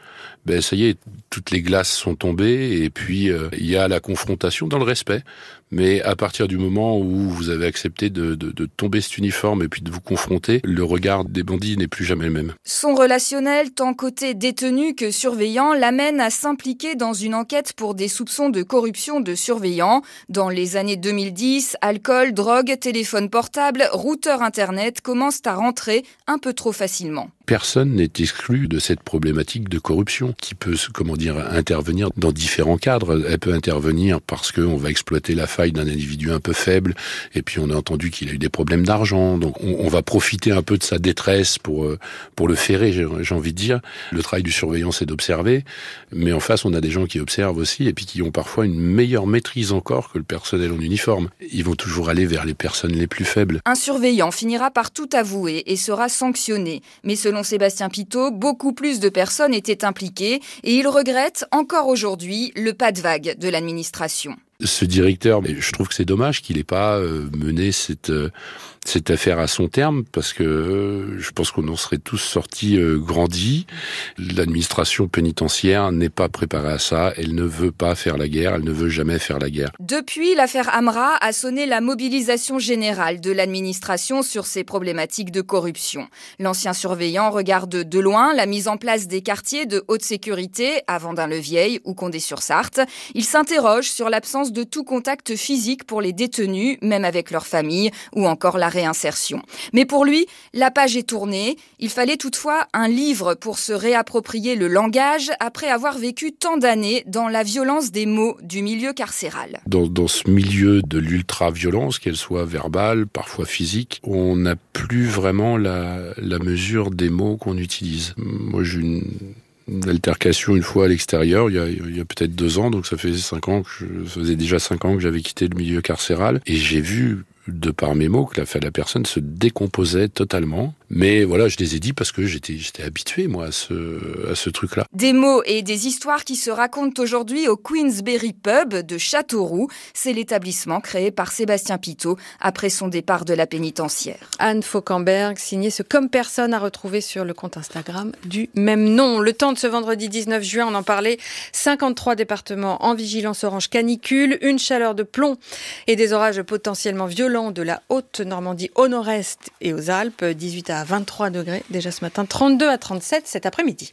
ben ça y est, toutes les glaces sont tombées et puis euh, il y a la confrontation dans le respect. Mais à partir du moment où vous avez accepté de, de, de tomber cet uniforme et puis de vous confronter, le regard des bandits n'est plus jamais le même. Son relationnel, tant côté détenu que surveillant, l'amène à s'impliquer dans une enquête pour des soupçons de corruption de surveillants. Dans les années deux mille dix, alcool, drogue, téléphone portable, routeur internet commencent à rentrer un peu trop facilement. Personne n'est exclu de cette problématique de corruption qui peut, comment dire, intervenir dans différents cadres. Elle peut intervenir parce qu'on va exploiter la faille d'un individu un peu faible et puis on a entendu qu'il a eu des problèmes d'argent. Donc on, on va profiter un peu de sa détresse pour pour le ferrer, j'ai, j'ai envie de dire. Le travail du surveillant, c'est d'observer, mais en face, on a des gens qui observent aussi et puis qui ont parfois une meilleure maîtrise encore que le personnel en uniforme. Ils vont toujours aller vers les personnes les plus faibles. Un surveillant finira par tout avouer et sera sanctionné. Mais selon Sébastien Pitot, beaucoup plus de personnes étaient impliquées et il regrette encore aujourd'hui le pas de vague de l'administration. Ce directeur, je trouve que c'est dommage qu'il n'ait pas mené cette, cette affaire à son terme parce que je pense qu'on en serait tous sortis grandis. L'administration pénitentiaire n'est pas préparée à ça. Elle ne veut pas faire la guerre. Elle ne veut jamais faire la guerre. Depuis, l'affaire Amra a sonné la mobilisation générale de l'administration sur ces problématiques de corruption. L'ancien surveillant regarde de loin la mise en place des quartiers de haute sécurité à Vendin-le-Vieil ou Condé-sur-Sarthe. Il s'interroge sur l'absence de tout contact physique pour les détenus, même avec leur famille, ou encore la réinsertion. Mais pour lui, la page est tournée. Il fallait toutefois un livre pour se réapproprier le langage après avoir vécu tant d'années dans la violence des mots du milieu carcéral. Dans, dans ce milieu de l'ultra-violence, qu'elle soit verbale, parfois physique, on n'a plus vraiment la, la mesure des mots qu'on utilise. Moi, j'ai une... une altercation une fois à l'extérieur, il y a, il y a peut-être deux ans, donc ça faisait cinq ans que je, ça faisait déjà cinq ans que j'avais quitté le milieu carcéral, et j'ai vu, de par mes mots, que la, la personne se décomposait totalement. Mais voilà, je les ai dit parce que j'étais, j'étais habitué, moi, à ce, à ce truc-là. Des mots et des histoires qui se racontent aujourd'hui au Queensberry Pub de Châteauroux. C'est l'établissement créé par Sébastien Pitot après son départ de la pénitentiaire. Anne Fauquemberg signait ce Comme personne à retrouver sur le compte Instagram du même nom. Le temps de ce vendredi dix-neuf juin, on en parlait, cinquante-trois départements en vigilance orange canicule, une chaleur de plomb et des orages potentiellement violents de la Haute-Normandie au nord-est et aux Alpes, dix-huit à vingt-trois degrés déjà ce matin, trente-deux à trente-sept cet après-midi.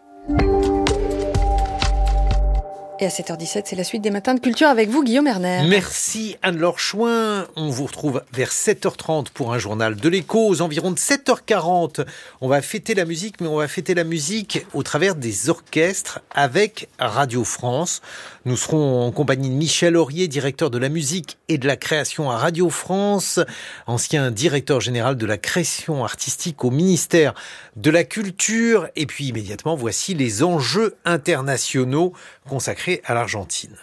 Et à sept heures dix-sept, c'est la suite des matins de culture avec vous, Guillaume Erner. Merci Anne-Laure Chouin. On vous retrouve vers sept heures trente pour un journal de l'écho. Aux environs de sept heures quarante, on va fêter la musique, mais on va fêter la musique au travers des orchestres avec Radio France. Nous serons en compagnie de Michel Aurier, directeur de la musique et de la création à Radio France, ancien directeur général de la création artistique au ministère de la Culture. Et puis immédiatement, voici les enjeux internationaux consacrés à l'Argentine.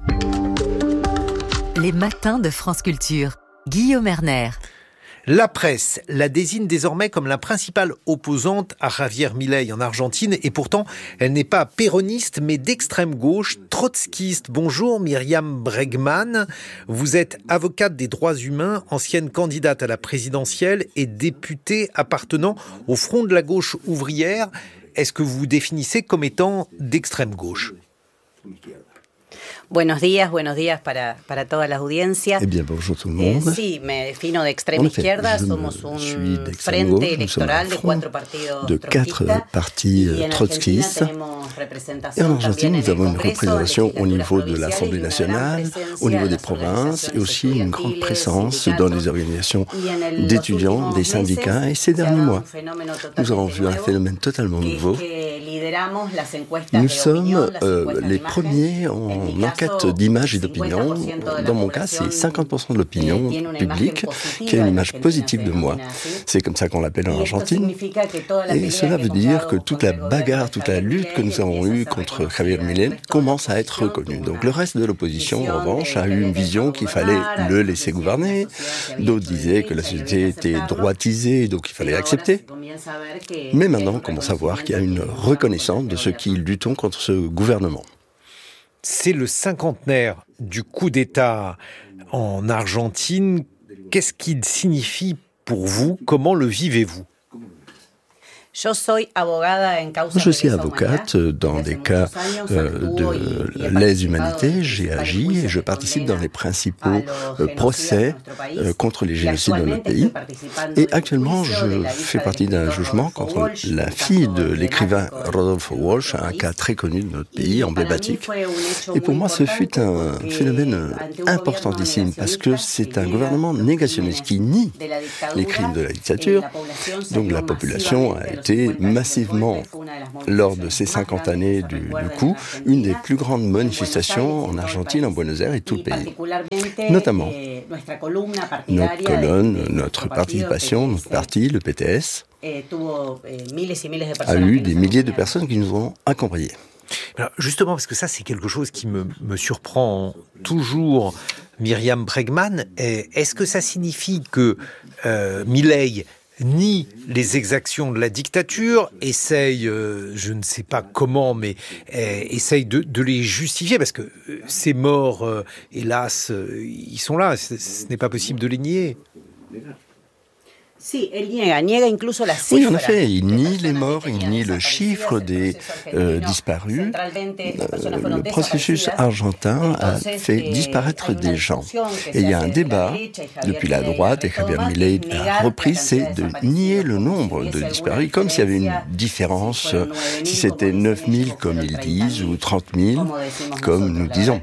Les matins de France Culture. Guillaume Erner. La presse la désigne désormais comme la principale opposante à Javier Milei en Argentine et pourtant, elle n'est pas péroniste mais d'extrême gauche, trotskiste. Bonjour Myriam Bregman, vous êtes avocate des droits humains, ancienne candidate à la présidentielle et députée appartenant au Front de la gauche ouvrière. Est-ce que vous vous définissez comme étant d'extrême gauche ? Buenos días, buenos días para, para todas las audiencias. Eh bien, bonjour tout le monde. Eh, sí, me defino de extrema effet, izquierda. Somos un frente gauche. electoral de quatre partidos de quatre partis trotskistes. Et en Argentine, nous avons une représentation au niveau de l'Assemblée nationale, au niveau des provinces et aussi une grande présence dans les organisations d'étudiants, des syndicats. Et ces derniers mois, nous avons vu un phénomène totalement nouveau. Nous sommes euh, les premiers en enquête d'image et d'opinion. Dans mon cas, c'est cinquante pour cent de l'opinion publique qui a une image positive de moi. C'est comme ça qu'on l'appelle en Argentine. Et cela veut dire que toute la bagarre, toute la lutte que nous avons eue contre Javier Milei commence à être reconnue. Donc le reste de l'opposition, en revanche, a eu une vision qu'il fallait le laisser gouverner. D'autres disaient que la société était droitisée, donc il fallait accepter. Mais maintenant, on commence à voir qu'il y a une reconnaissance de ceux qui luttent contre ce gouvernement. C'est le cinquantenaire du coup d'État en Argentine. Qu'est-ce qu'il signifie pour vous ? Comment le vivez-vous ? Je suis avocate dans des cas euh, de lèse-humanité. J'ai agi et je participe dans les principaux euh, procès euh, contre les génocides dans notre pays. Et actuellement, je fais partie d'un jugement contre la fille de l'écrivain Rodolfo Walsh, un cas très connu de notre pays, emblématique. Et pour moi, ce fut un phénomène importantissime parce que c'est un gouvernement négationniste qui nie les crimes de la dictature. Donc la population a été massivement, lors de ces cinquante années du, du coup, une des plus grandes manifestations en Argentine, en Buenos Aires et tout le pays. Notamment, notre colonne, notre participation, notre parti, le P T S, a eu des milliers de personnes qui nous ont accompagnés. Alors justement, parce que ça, c'est quelque chose qui me, me surprend toujours, Myriam Bregman, est-ce que ça signifie que euh, Milei nie les exactions de la dictature, essaye, euh, je ne sais pas comment, mais euh, essaye de, de les justifier, parce que euh, ces morts, euh, hélas, euh, ils sont là, ce, ce n'est pas possible de les nier. Oui, en effet, il nie les morts, il nie le chiffre des euh, disparus. Euh, le processus argentin a fait disparaître des gens. Et il y a un débat, depuis la droite, et Javier Milei a repris, c'est de nier le nombre de disparus, comme s'il y avait une différence, si c'était neuf mille comme ils disent, ou trente mille comme nous disons.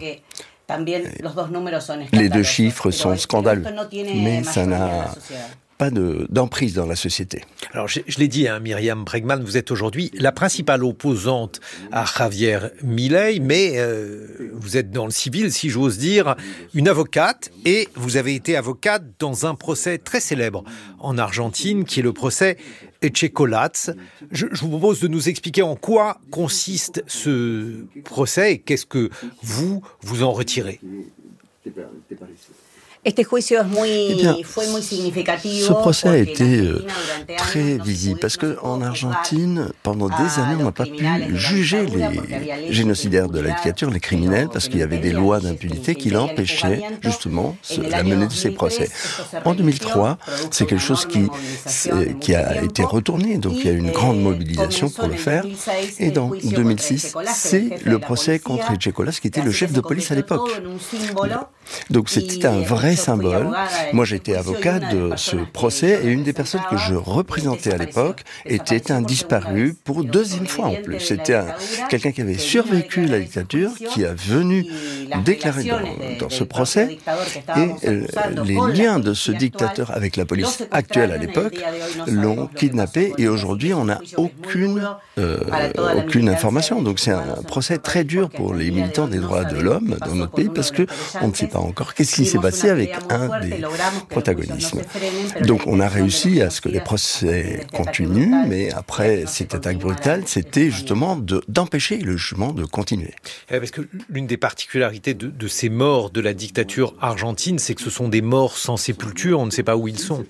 Les deux chiffres sont scandaleux, mais ça n'a pas de, d'emprise dans la société. Alors, je, je l'ai dit, hein, Myriam Bregman, vous êtes aujourd'hui la principale opposante à Javier Milei, mais euh, vous êtes dans le civil, si j'ose dire, une avocate, et vous avez été avocate dans un procès très célèbre en Argentine, qui est le procès Echecolatz. Je, je vous propose de nous expliquer en quoi consiste ce procès et qu'est-ce que vous, vous en retirez. Eh bien, ce procès a été euh, très visible parce qu'en Argentine, pendant des années, on n'a pas pu juger les génocidaires de la dictature, les criminels, parce qu'il y avait des lois d'impunité qui l'empêchaient justement la menée de ces procès. En deux mille trois, c'est quelque chose qui, qui a été retourné, donc il y a eu une grande mobilisation pour le faire. Et dans deux mille six, c'est le procès contre Echecolatz qui était le chef de police à l'époque. Donc c'était un vrai symbole. Moi, j'étais avocat de ce procès et une des personnes que je représentais à l'époque était un disparu pour deuxième fois en plus. C'était un, quelqu'un qui avait survécu la dictature, qui est venu déclarer dans, dans ce procès et euh, les liens de ce dictateur avec la police actuelle à l'époque l'ont kidnappé et aujourd'hui, on n'a aucune, euh, aucune information. Donc c'est un procès très dur pour les militants des droits de l'homme dans notre pays parce que on ne sait pas encore qu'est-ce qui s'est passé avec un des protagonismes. Donc on a réussi à ce que les procès continuent, mais après cette attaque brutale, c'était justement de, d'empêcher le jugement de continuer. Parce que l'une des particularités de, de ces morts de la dictature argentine, c'est que ce sont des morts sans sépulture, on ne sait pas où ils sont.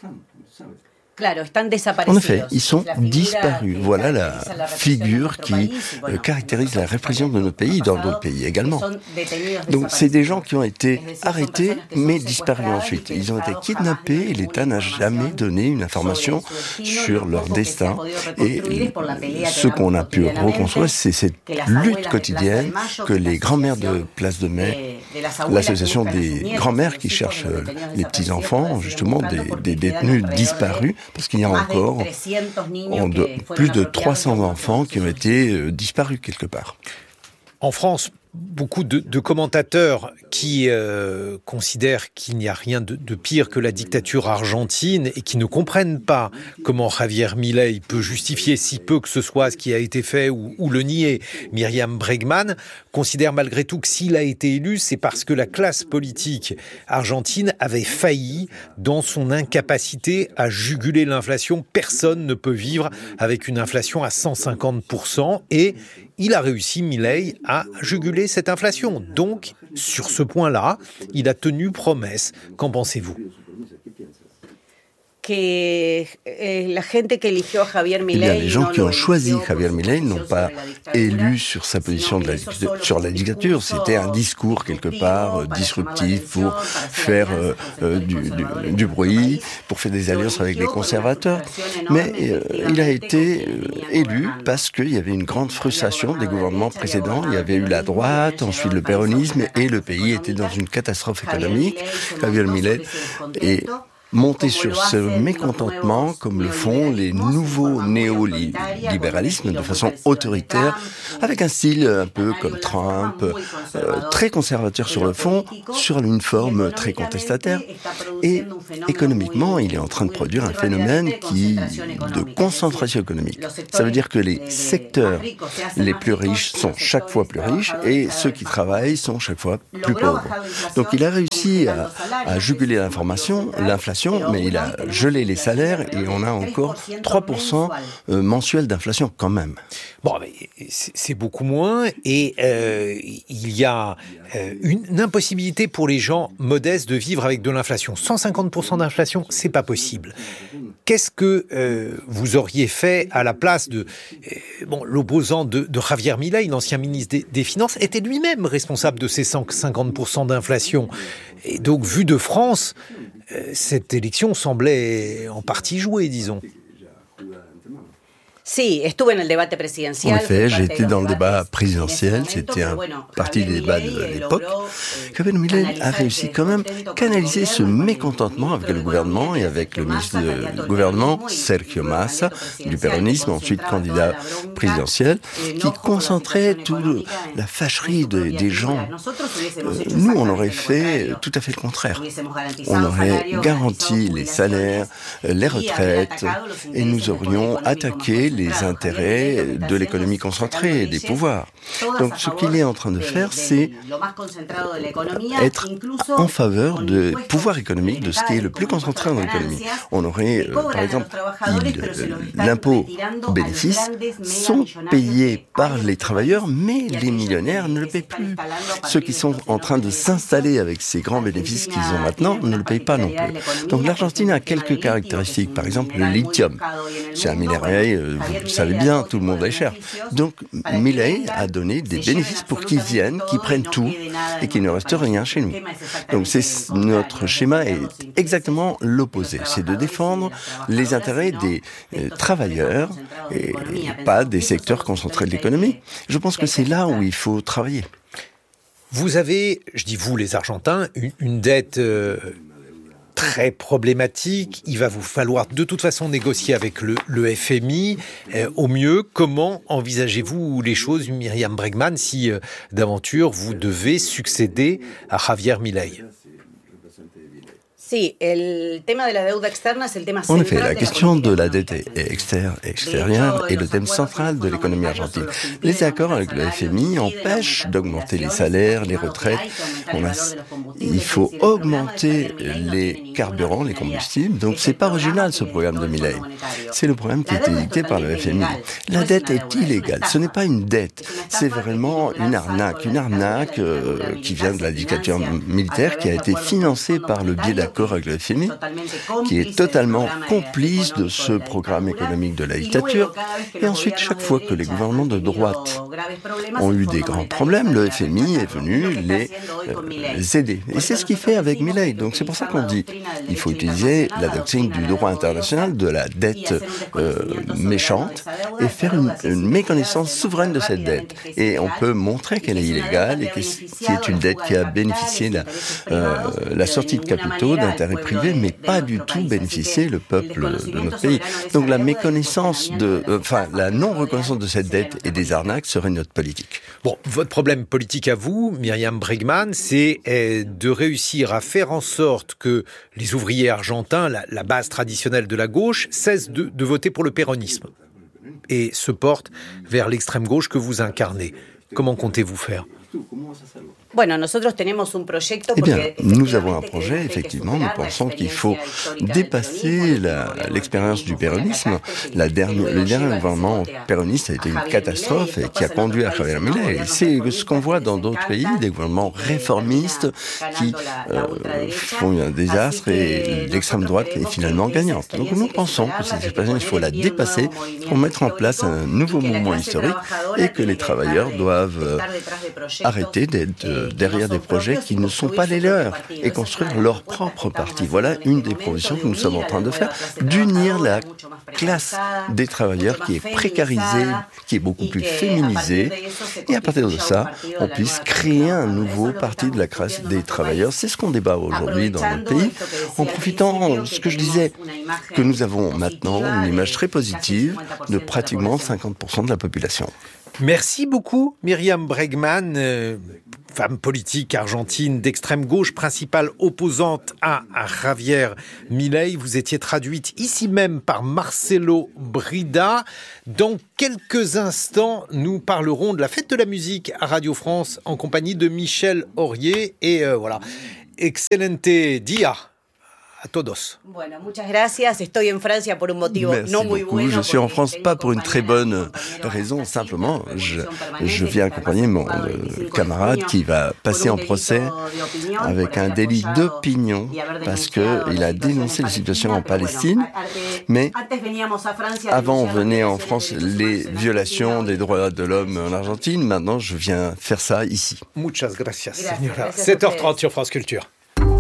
En effet, ils sont disparus. Voilà la figure qui euh, caractérise la répression de notre pays et dans d'autres pays également. Donc, c'est des gens qui ont été arrêtés, mais disparus ensuite. Ils ont été kidnappés et l'État n'a jamais donné une information sur leur destin. Et ce qu'on a pu reconstruire, c'est cette lutte quotidienne que les grands-mères de Place de Mai, l'association des grands-mères qui cherchent les petits-enfants, justement, des, des détenus disparus, parce qu'il y a encore de, plus de trois cents enfants qui ont été euh, disparus quelque part. En France, beaucoup de, de commentateurs qui euh, considèrent qu'il n'y a rien de, de pire que la dictature argentine et qui ne comprennent pas comment Javier Milei peut justifier si peu que ce soit ce qui a été fait ou, ou le nier. Myriam Bregman considère malgré tout que s'il a été élu, c'est parce que la classe politique argentine avait failli dans son incapacité à juguler l'inflation. Personne ne peut vivre avec une inflation à cent cinquante pour cent et il a réussi, Milei, à juguler cette inflation. Donc, sur ce point-là, il a tenu promesse. Qu'en pensez-vous ? que la gente que eligió Javier Milei, eh bien, les gens qui ont choisi Javier Milei n'ont pas élu sur sa position de la, sur la dictature. C'était un discours quelque part euh, disruptif pour faire euh, euh, du, du, du bruit, pour faire des alliances avec les conservateurs. Mais euh, il a été euh, élu parce qu'il y avait une grande frustration des gouvernements précédents. Il y avait eu la droite, ensuite le péronisme, et le pays était dans une catastrophe économique. Javier Milei est monter sur ce mécontentement comme le font les nouveaux néolibéralismes de façon autoritaire, avec un style un peu comme Trump, euh, très conservateur sur le fond, sur une forme très contestataire. Et économiquement, il est en train de produire un phénomène qui, de concentration économique. Ça veut dire que les secteurs les plus riches sont chaque fois plus riches et ceux qui travaillent sont chaque fois plus pauvres. Donc il a réussi à, à juguler l'information, l'inflation, mais il a gelé les salaires et on a encore trois pour cent mensuel d'inflation quand même. Bon, mais c'est beaucoup moins et euh, il y a euh, une impossibilité pour les gens modestes de vivre avec de l'inflation. cent cinquante pour cent d'inflation, c'est pas possible. Qu'est-ce que euh, vous auriez fait à la place de... Euh, bon, l'opposant de, de Javier Milei, l'ancien ministre des, des Finances, était lui-même responsable de ces cent cinquante pour cent d'inflation. Et donc, vu de France, euh, cette élection semblait en partie jouée, disons. En effet, j'ai été dans le débat présidentiel, c'était un parti des débats de l'époque. Javier Milei a réussi quand même à canaliser ce mécontentement avec le gouvernement et avec le ministre du gouvernement, Sergio Massa, du péronisme, ensuite candidat présidentiel, qui concentrait toute la fâcherie de, des gens. Euh, nous, on aurait fait tout à fait le contraire. On aurait garanti les salaires, les retraites, et nous aurions attaqué les intérêts de l'économie concentrée et des pouvoirs. Donc ce qu'il est en train de faire, c'est être en faveur du pouvoir économique, de ce qui est le plus concentré dans l'économie. On aurait, euh, par exemple, l'impôt aux bénéfices sont payés par les travailleurs, mais les millionnaires ne le payent plus. Ceux qui sont en train de s'installer avec ces grands bénéfices qu'ils ont maintenant ne le payent pas non plus. Donc l'Argentine a quelques caractéristiques. Par exemple, le lithium. C'est un minerai, euh, vous le savez bien, tout le monde est cher. Donc, Milei a donné des bénéfices pour qu'ils viennent, qu'ils prennent tout et qu'il ne reste rien chez nous. Donc, c'est, notre schéma est exactement l'opposé. C'est de défendre les intérêts des euh, travailleurs et, et pas des secteurs concentrés de l'économie. Je pense que c'est là où il faut travailler. Vous avez, je dis vous les Argentins, une, une dette... Euh très problématique. Il va vous falloir de toute façon négocier avec le, le F M I euh, au mieux. Comment envisagez-vous les choses, Myriam Bregman, si euh, d'aventure vous devez succéder à Javier Milei? En effet, la question de la dette extérieure est le thème central de l'économie argentine. Les accords avec le F M I empêchent d'augmenter les salaires, les retraites. On a, il faut augmenter les carburants, les combustibles. Donc, c'est pas original ce programme de Milei. C'est le programme qui a été dicté par le F M I. La dette est illégale. Ce n'est pas une dette. C'est vraiment une arnaque. Une arnaque euh, qui vient de la dictature militaire, qui a été financée par le biais d'accords avec le F M I, qui est totalement complice de ce programme économique de la dictature. Et ensuite, chaque fois que les gouvernements de droite ont eu des grands problèmes, le F M I est venu les euh, aider. Et c'est ce qu'il fait avec Milei. Donc c'est pour ça qu'on dit qu'il faut utiliser la doctrine du droit international, de la dette euh, méchante, et faire une, une méconnaissance souveraine de cette dette. Et on peut montrer qu'elle est illégale et que c'est une dette qui a bénéficié de la, euh, la sortie de capitaux, d'intérêts privés, mais pas du tout bénéficier le peuple de notre pays. Donc la méconnaissance de, euh, enfin la non-reconnaissance de cette dette et des arnaques serait notre politique. Bon, votre problème politique à vous, Myriam Bregman, c'est euh, de réussir à faire en sorte que les ouvriers argentins, la, la base traditionnelle de la gauche, cessent de, de voter pour le péronisme et se portent vers l'extrême gauche que vous incarnez. Comment comptez-vous faire ? Eh bien, nous avons un projet, effectivement, nous pensons qu'il faut dépasser la, l'expérience du péronisme. La dernière, le dernier gouvernement péroniste a été une catastrophe et qui a conduit à Javier Milei. C'est ce qu'on voit dans d'autres pays, des gouvernements réformistes qui euh, font un désastre et l'extrême droite est finalement gagnante. Donc nous pensons que cette expérience, il faut la dépasser pour mettre en place un nouveau mouvement historique et que les travailleurs doivent euh, arrêter d'être euh, derrière des projets qui ne sont pas les leurs et construire leur propre parti. Voilà une des propositions que nous sommes en train de faire, d'unir la classe des travailleurs qui est précarisée, qui est beaucoup plus féminisée, et à partir de ça, on puisse créer un nouveau parti de la classe des travailleurs. C'est ce qu'on débat aujourd'hui dans notre pays, en profitant, ce que je disais, que nous avons maintenant une image très positive de pratiquement cinquante pour cent de la population. Merci beaucoup, Myriam Bregman, euh, femme politique argentine d'extrême gauche, principale opposante à, à Javier Milei. Vous étiez traduite ici même par Marcelo Brida. Dans quelques instants, nous parlerons de la fête de la musique à Radio France en compagnie de Michel Aurier. Et euh, voilà, excelente dia. A todos. Bueno, muchas gracias. Estoy en Francia por un motivo Merci no muy beaucoup. bueno. Je suis en France pas pour une très bonne raison, simplement, je, je viens accompagner mon euh, camarade qui va passer en procès avec un délit d'opinion parce qu'il a dénoncé la situation en Palestine. Mais avant, on venait en France les violations des droits de l'homme en Argentine. Maintenant, je viens faire ça ici. Muchas gracias, señora. sept heures trente sur France Culture.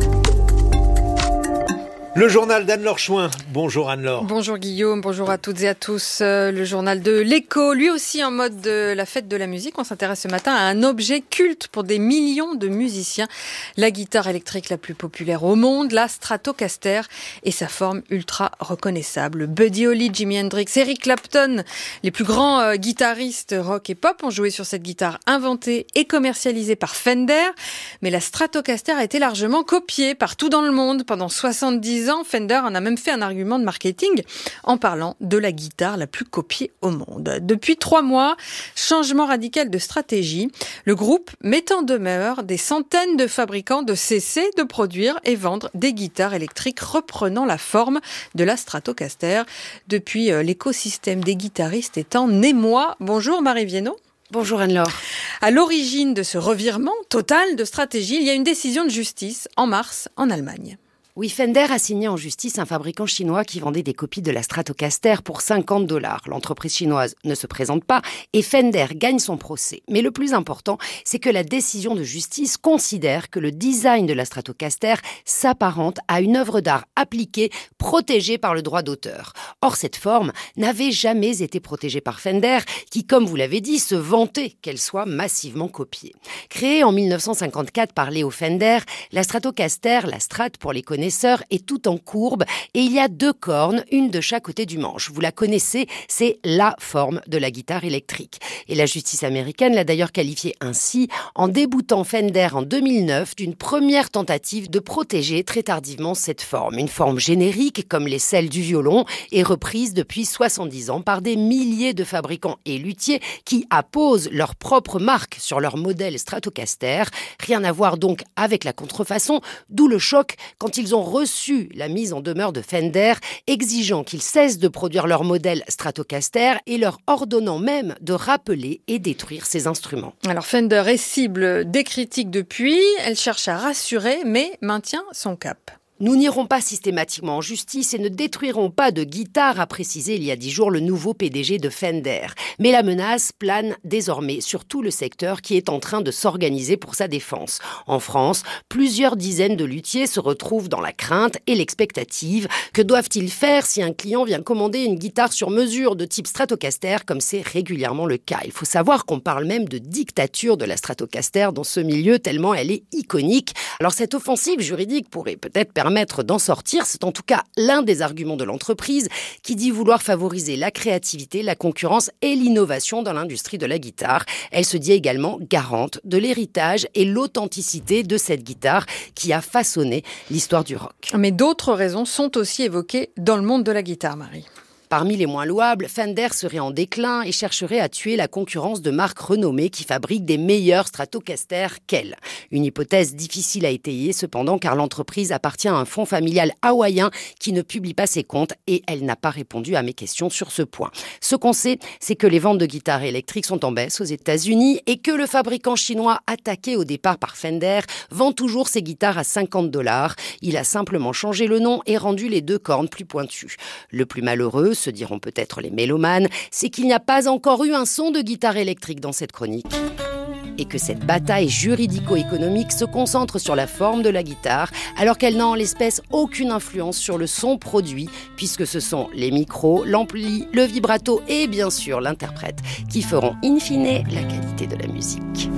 Le journal d'Anne-Laure Chouin. Bonjour Anne-Laure. Bonjour Guillaume, bonjour à toutes et à tous. Le journal de l'Écho, lui aussi en mode de la fête de la musique. On s'intéresse ce matin à un objet culte pour des millions de musiciens. La guitare électrique la plus populaire au monde, la Stratocaster et sa forme ultra reconnaissable. Buddy Holly, Jimi Hendrix, Eric Clapton, les plus grands euh, guitaristes rock et pop ont joué sur cette guitare inventée et commercialisée par Fender. Mais la Stratocaster a été largement copiée partout dans le monde pendant soixante-dix ans. Fender en a même fait un argument de marketing en parlant de la guitare la plus copiée au monde. Depuis trois mois, changement radical de stratégie. Le groupe met en demeure des centaines de fabricants de cesser de produire et vendre des guitares électriques reprenant la forme de la Stratocaster. Depuis, l'écosystème des guitaristes est en émoi. Bonjour Marie Viennot. Bonjour Anne-Laure. À l'origine de ce revirement total de stratégie, il y a une décision de justice en mars en Allemagne. Oui, Fender a signé en justice un fabricant chinois qui vendait des copies de la Stratocaster pour cinquante dollars. L'entreprise chinoise ne se présente pas et Fender gagne son procès. Mais le plus important, c'est que la décision de justice considère que le design de la Stratocaster s'apparente à une œuvre d'art appliquée, protégée par le droit d'auteur. Or, cette forme n'avait jamais été protégée par Fender, qui, comme vous l'avez dit, se vantait qu'elle soit massivement copiée. Créée en mille neuf cent cinquante-quatre par Leo Fender, la Stratocaster, la Strat pour les connaisseurs, est tout en courbe et il y a deux cornes, une de chaque côté du manche. Vous la connaissez, c'est la forme de la guitare électrique. Et la justice américaine l'a d'ailleurs qualifiée ainsi en déboutant Fender en deux mille neuf d'une première tentative de protéger très tardivement cette forme. Une forme générique comme les celles du violon et reprise depuis soixante-dix ans par des milliers de fabricants et luthiers qui apposent leur propre marque sur leur modèle Stratocaster. Rien à voir donc avec la contrefaçon, d'où le choc quand ils ont reçu la mise en demeure de Fender, exigeant qu'ils cessent de produire leur modèle Stratocaster et leur ordonnant même de rappeler et détruire ces instruments. Alors Fender est cible des critiques depuis, elle cherche à rassurer mais maintient son cap. Nous n'irons pas systématiquement en justice et ne détruirons pas de guitare, a précisé il y a dix jours le nouveau P D G de Fender. Mais la menace plane désormais sur tout le secteur qui est en train de s'organiser pour sa défense. En France, plusieurs dizaines de luthiers se retrouvent dans la crainte et l'expectative. Que doivent-ils faire si un client vient commander une guitare sur mesure de type Stratocaster, comme c'est régulièrement le cas? Il faut savoir qu'on parle même de dictature de la Stratocaster dans ce milieu, tellement elle est iconique. Alors cette offensive juridique pourrait peut-être permettre permettre d'en sortir. C'est en tout cas l'un des arguments de l'entreprise qui dit vouloir favoriser la créativité, la concurrence et l'innovation dans l'industrie de la guitare. Elle se dit également garante de l'héritage et l'authenticité de cette guitare qui a façonné l'histoire du rock. Mais d'autres raisons sont aussi évoquées dans le monde de la guitare, Marie. Parmi les moins louables, Fender serait en déclin et chercherait à tuer la concurrence de marques renommées qui fabriquent des meilleurs Stratocaster qu'elle. Une hypothèse difficile à étayer cependant car l'entreprise appartient à un fonds familial hawaïen qui ne publie pas ses comptes et elle n'a pas répondu à mes questions sur ce point. Ce qu'on sait, c'est que les ventes de guitares électriques sont en baisse aux États-Unis et que le fabricant chinois attaqué au départ par Fender vend toujours ses guitares à cinquante dollars. Il a simplement changé le nom et rendu les deux cornes plus pointues. Le plus malheureux, se diront peut-être les mélomanes, c'est qu'il n'y a pas encore eu un son de guitare électrique dans cette chronique. Et que cette bataille juridico-économique se concentre sur la forme de la guitare, alors qu'elle n'a en l'espèce aucune influence sur le son produit, puisque ce sont les micros, l'ampli, le vibrato et bien sûr l'interprète qui feront in fine la qualité de la musique.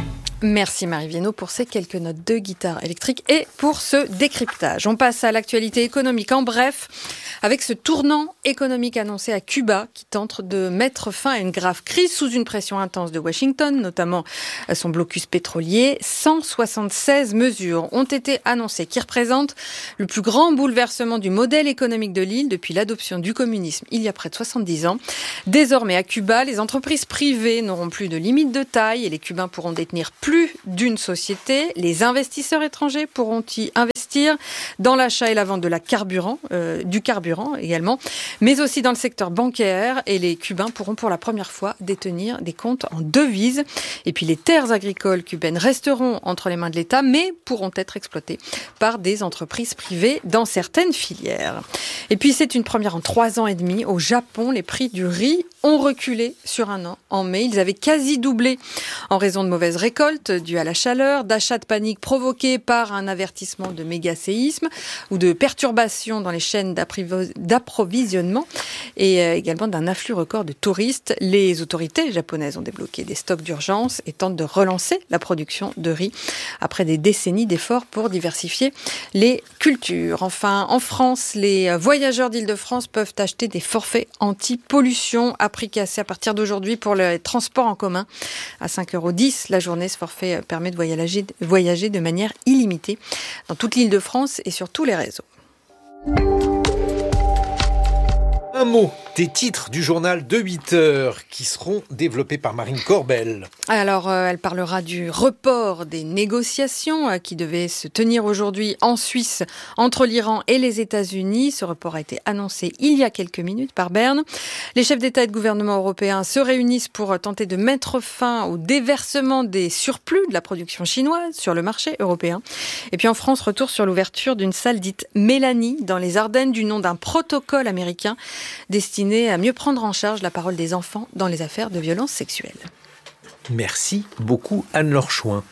Merci Marie Viennot pour ces quelques notes de guitare électrique et pour ce décryptage. On passe à l'actualité économique. En bref, avec ce tournant économique annoncé à Cuba qui tente de mettre fin à une grave crise sous une pression intense de Washington, notamment son blocus pétrolier, cent soixante-seize mesures ont été annoncées qui représentent le plus grand bouleversement du modèle économique de l'île depuis l'adoption du communisme il y a près de soixante-dix ans. Désormais à Cuba, les entreprises privées n'auront plus de limite de taille et les Cubains pourront détenir plus Plus d'une société. Les investisseurs étrangers pourront y investir dans l'achat et la vente de la carburant, euh, du carburant également, mais aussi dans le secteur bancaire. Et les Cubains pourront pour la première fois détenir des comptes en devises. Et puis les terres agricoles cubaines resteront entre les mains de l'État, mais pourront être exploitées par des entreprises privées dans certaines filières. Et puis c'est une première en trois ans et demi. Au Japon, les prix du riz ont reculé sur un an. En mai, ils avaient quasi doublé en raison de mauvaises récoltes dû à la chaleur, d'achats de panique provoqués par un avertissement de méga-séisme ou de perturbations dans les chaînes d'approvisionnement et également d'un afflux record de touristes. Les autorités japonaises ont débloqué des stocks d'urgence et tentent de relancer la production de riz après des décennies d'efforts pour diversifier les cultures. Enfin, en France, les voyageurs d'Île-de-France peuvent acheter des forfaits anti-pollution à prix cassé à partir d'aujourd'hui pour les transports en commun à cinq euros dix la journée. Ce forfait permet de voyager, voyager de manière illimitée dans toute l'Île-de-France et sur tous les réseaux. Un mot des titres du journal de huit heures qui seront développés par Marine Corbel. Alors, euh, elle parlera du report des négociations euh, qui devaient se tenir aujourd'hui en Suisse entre l'Iran et les États-Unis. Ce report a été annoncé il y a quelques minutes par Berne. Les chefs d'État et de gouvernement européens se réunissent pour tenter de mettre fin au déversement des surplus de la production chinoise sur le marché européen. Et puis en France, retour sur l'ouverture d'une salle dite Mélanie dans les Ardennes du nom d'un protocole américain destiné à mieux prendre en charge la parole des enfants dans les affaires de violences sexuelles. Merci beaucoup Anne-Laure Chouin.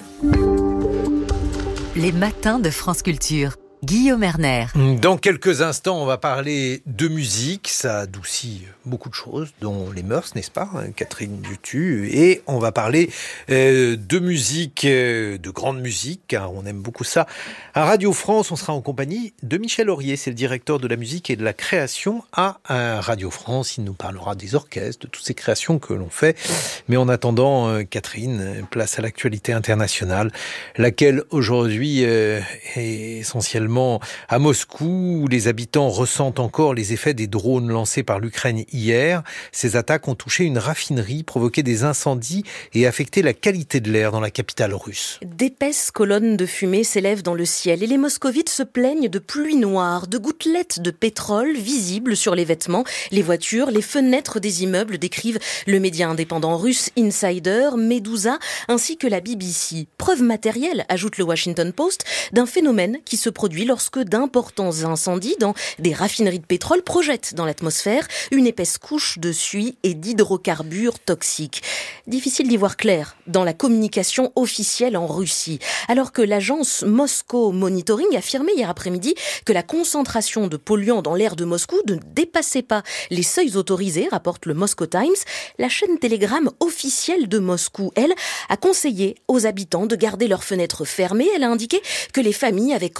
Les matins de France Culture. Guillaume Erner. Dans quelques instants, on va parler de musique. Ça adoucit beaucoup de choses, dont les mœurs, n'est-ce pas, Catherine Dutu. Et on va parler euh, de musique, euh, de grande musique, car on aime beaucoup ça. À Radio France, on sera en compagnie de Michel Aurier. C'est le directeur de la musique et de la création à Radio France. Il nous parlera des orchestres, de toutes ces créations que l'on fait. Mais en attendant, euh, Catherine, place à l'actualité internationale, laquelle aujourd'hui euh, est essentiellement à Moscou, où les habitants ressentent encore les effets des drones lancés par l'Ukraine hier. Ces attaques ont touché une raffinerie, provoqué des incendies et affecté la qualité de l'air dans la capitale russe. D'épaisses colonnes de fumée s'élèvent dans le ciel et les moscovites se plaignent de pluie noire, de gouttelettes de pétrole visibles sur les vêtements, les voitures, les fenêtres des immeubles, décrivent le média indépendant russe Insider, Medusa ainsi que la B B C. Preuve matérielle, ajoute le Washington Post, d'un phénomène qui se produit lorsque d'importants incendies dans des raffineries de pétrole projettent dans l'atmosphère une épaisse couche de suie et d'hydrocarbures toxiques. Difficile d'y voir clair dans la communication officielle en Russie, alors que l'agence Moscow Monitoring affirmait hier après-midi que la concentration de polluants dans l'air de Moscou ne dépassait pas les seuils autorisés, rapporte le Moscow Times. La chaîne Telegram officielle de Moscou, elle, a conseillé aux habitants de garder leurs fenêtres fermées. Elle a indiqué que les familles avec enfants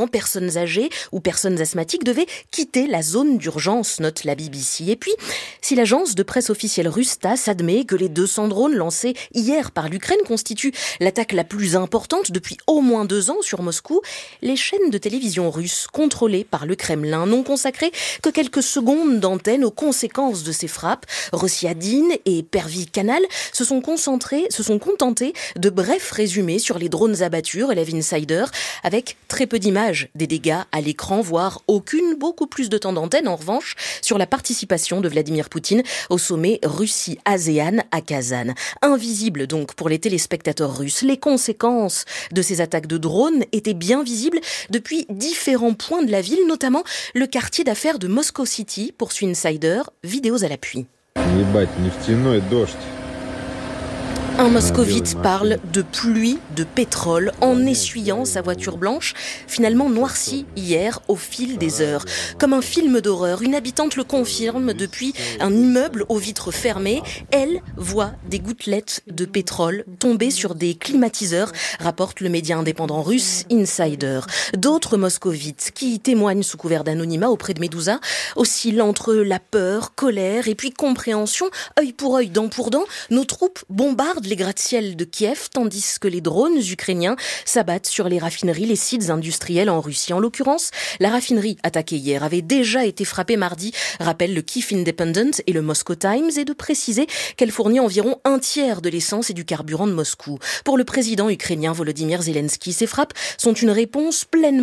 notamment personnes âgées ou personnes asthmatiques, devaient quitter la zone d'urgence, note la B B C. Et puis, si l'agence de presse officielle russe TASS admet que les deux cents drones lancés hier par l'Ukraine constituent l'attaque la plus importante depuis au moins deux ans sur Moscou, les chaînes de télévision russes contrôlées par le Kremlin n'ont consacré que quelques secondes d'antenne aux conséquences de ces frappes. Rossiadine et Pervy Canal se sont concentrés, se sont contentés de brefs résumés sur les drones abattus, relève Insider, avec très peu d'images des dégâts à l'écran, voire aucune, beaucoup plus de temps d'antenne en revanche sur la participation de Vladimir Poutine au sommet Russie-ASEAN à Kazan. Invisible donc pour les téléspectateurs russes, les conséquences de ces attaques de drones étaient bien visibles depuis différents points de la ville, notamment le quartier d'affaires de Moscow City, poursuit Insider, vidéos à l'appui. Un moscovite parle de pluie de pétrole en essuyant sa voiture blanche, finalement noircie hier au fil des heures. Comme un film d'horreur, une habitante le confirme depuis un immeuble aux vitres fermées. Elle voit des gouttelettes de pétrole tomber sur des climatiseurs, rapporte le média indépendant russe Insider. D'autres moscovites qui témoignent sous couvert d'anonymat auprès de Medusa oscillent entre la peur, colère et puis compréhension. Œil pour œil, dent pour dent, nos troupes bombardent les gratte-ciel de Kiev, tandis que les drones ukrainiens s'abattent sur les raffineries, les sites industriels en Russie. En l'occurrence, la raffinerie attaquée hier avait déjà été frappée mardi, rappellent le Kyiv Independent et le Moscow Times, et de préciser qu'elle fournit environ un tiers de l'essence et du carburant de Moscou. Pour le président ukrainien Volodymyr Zelensky, ces frappes sont une réponse pleinement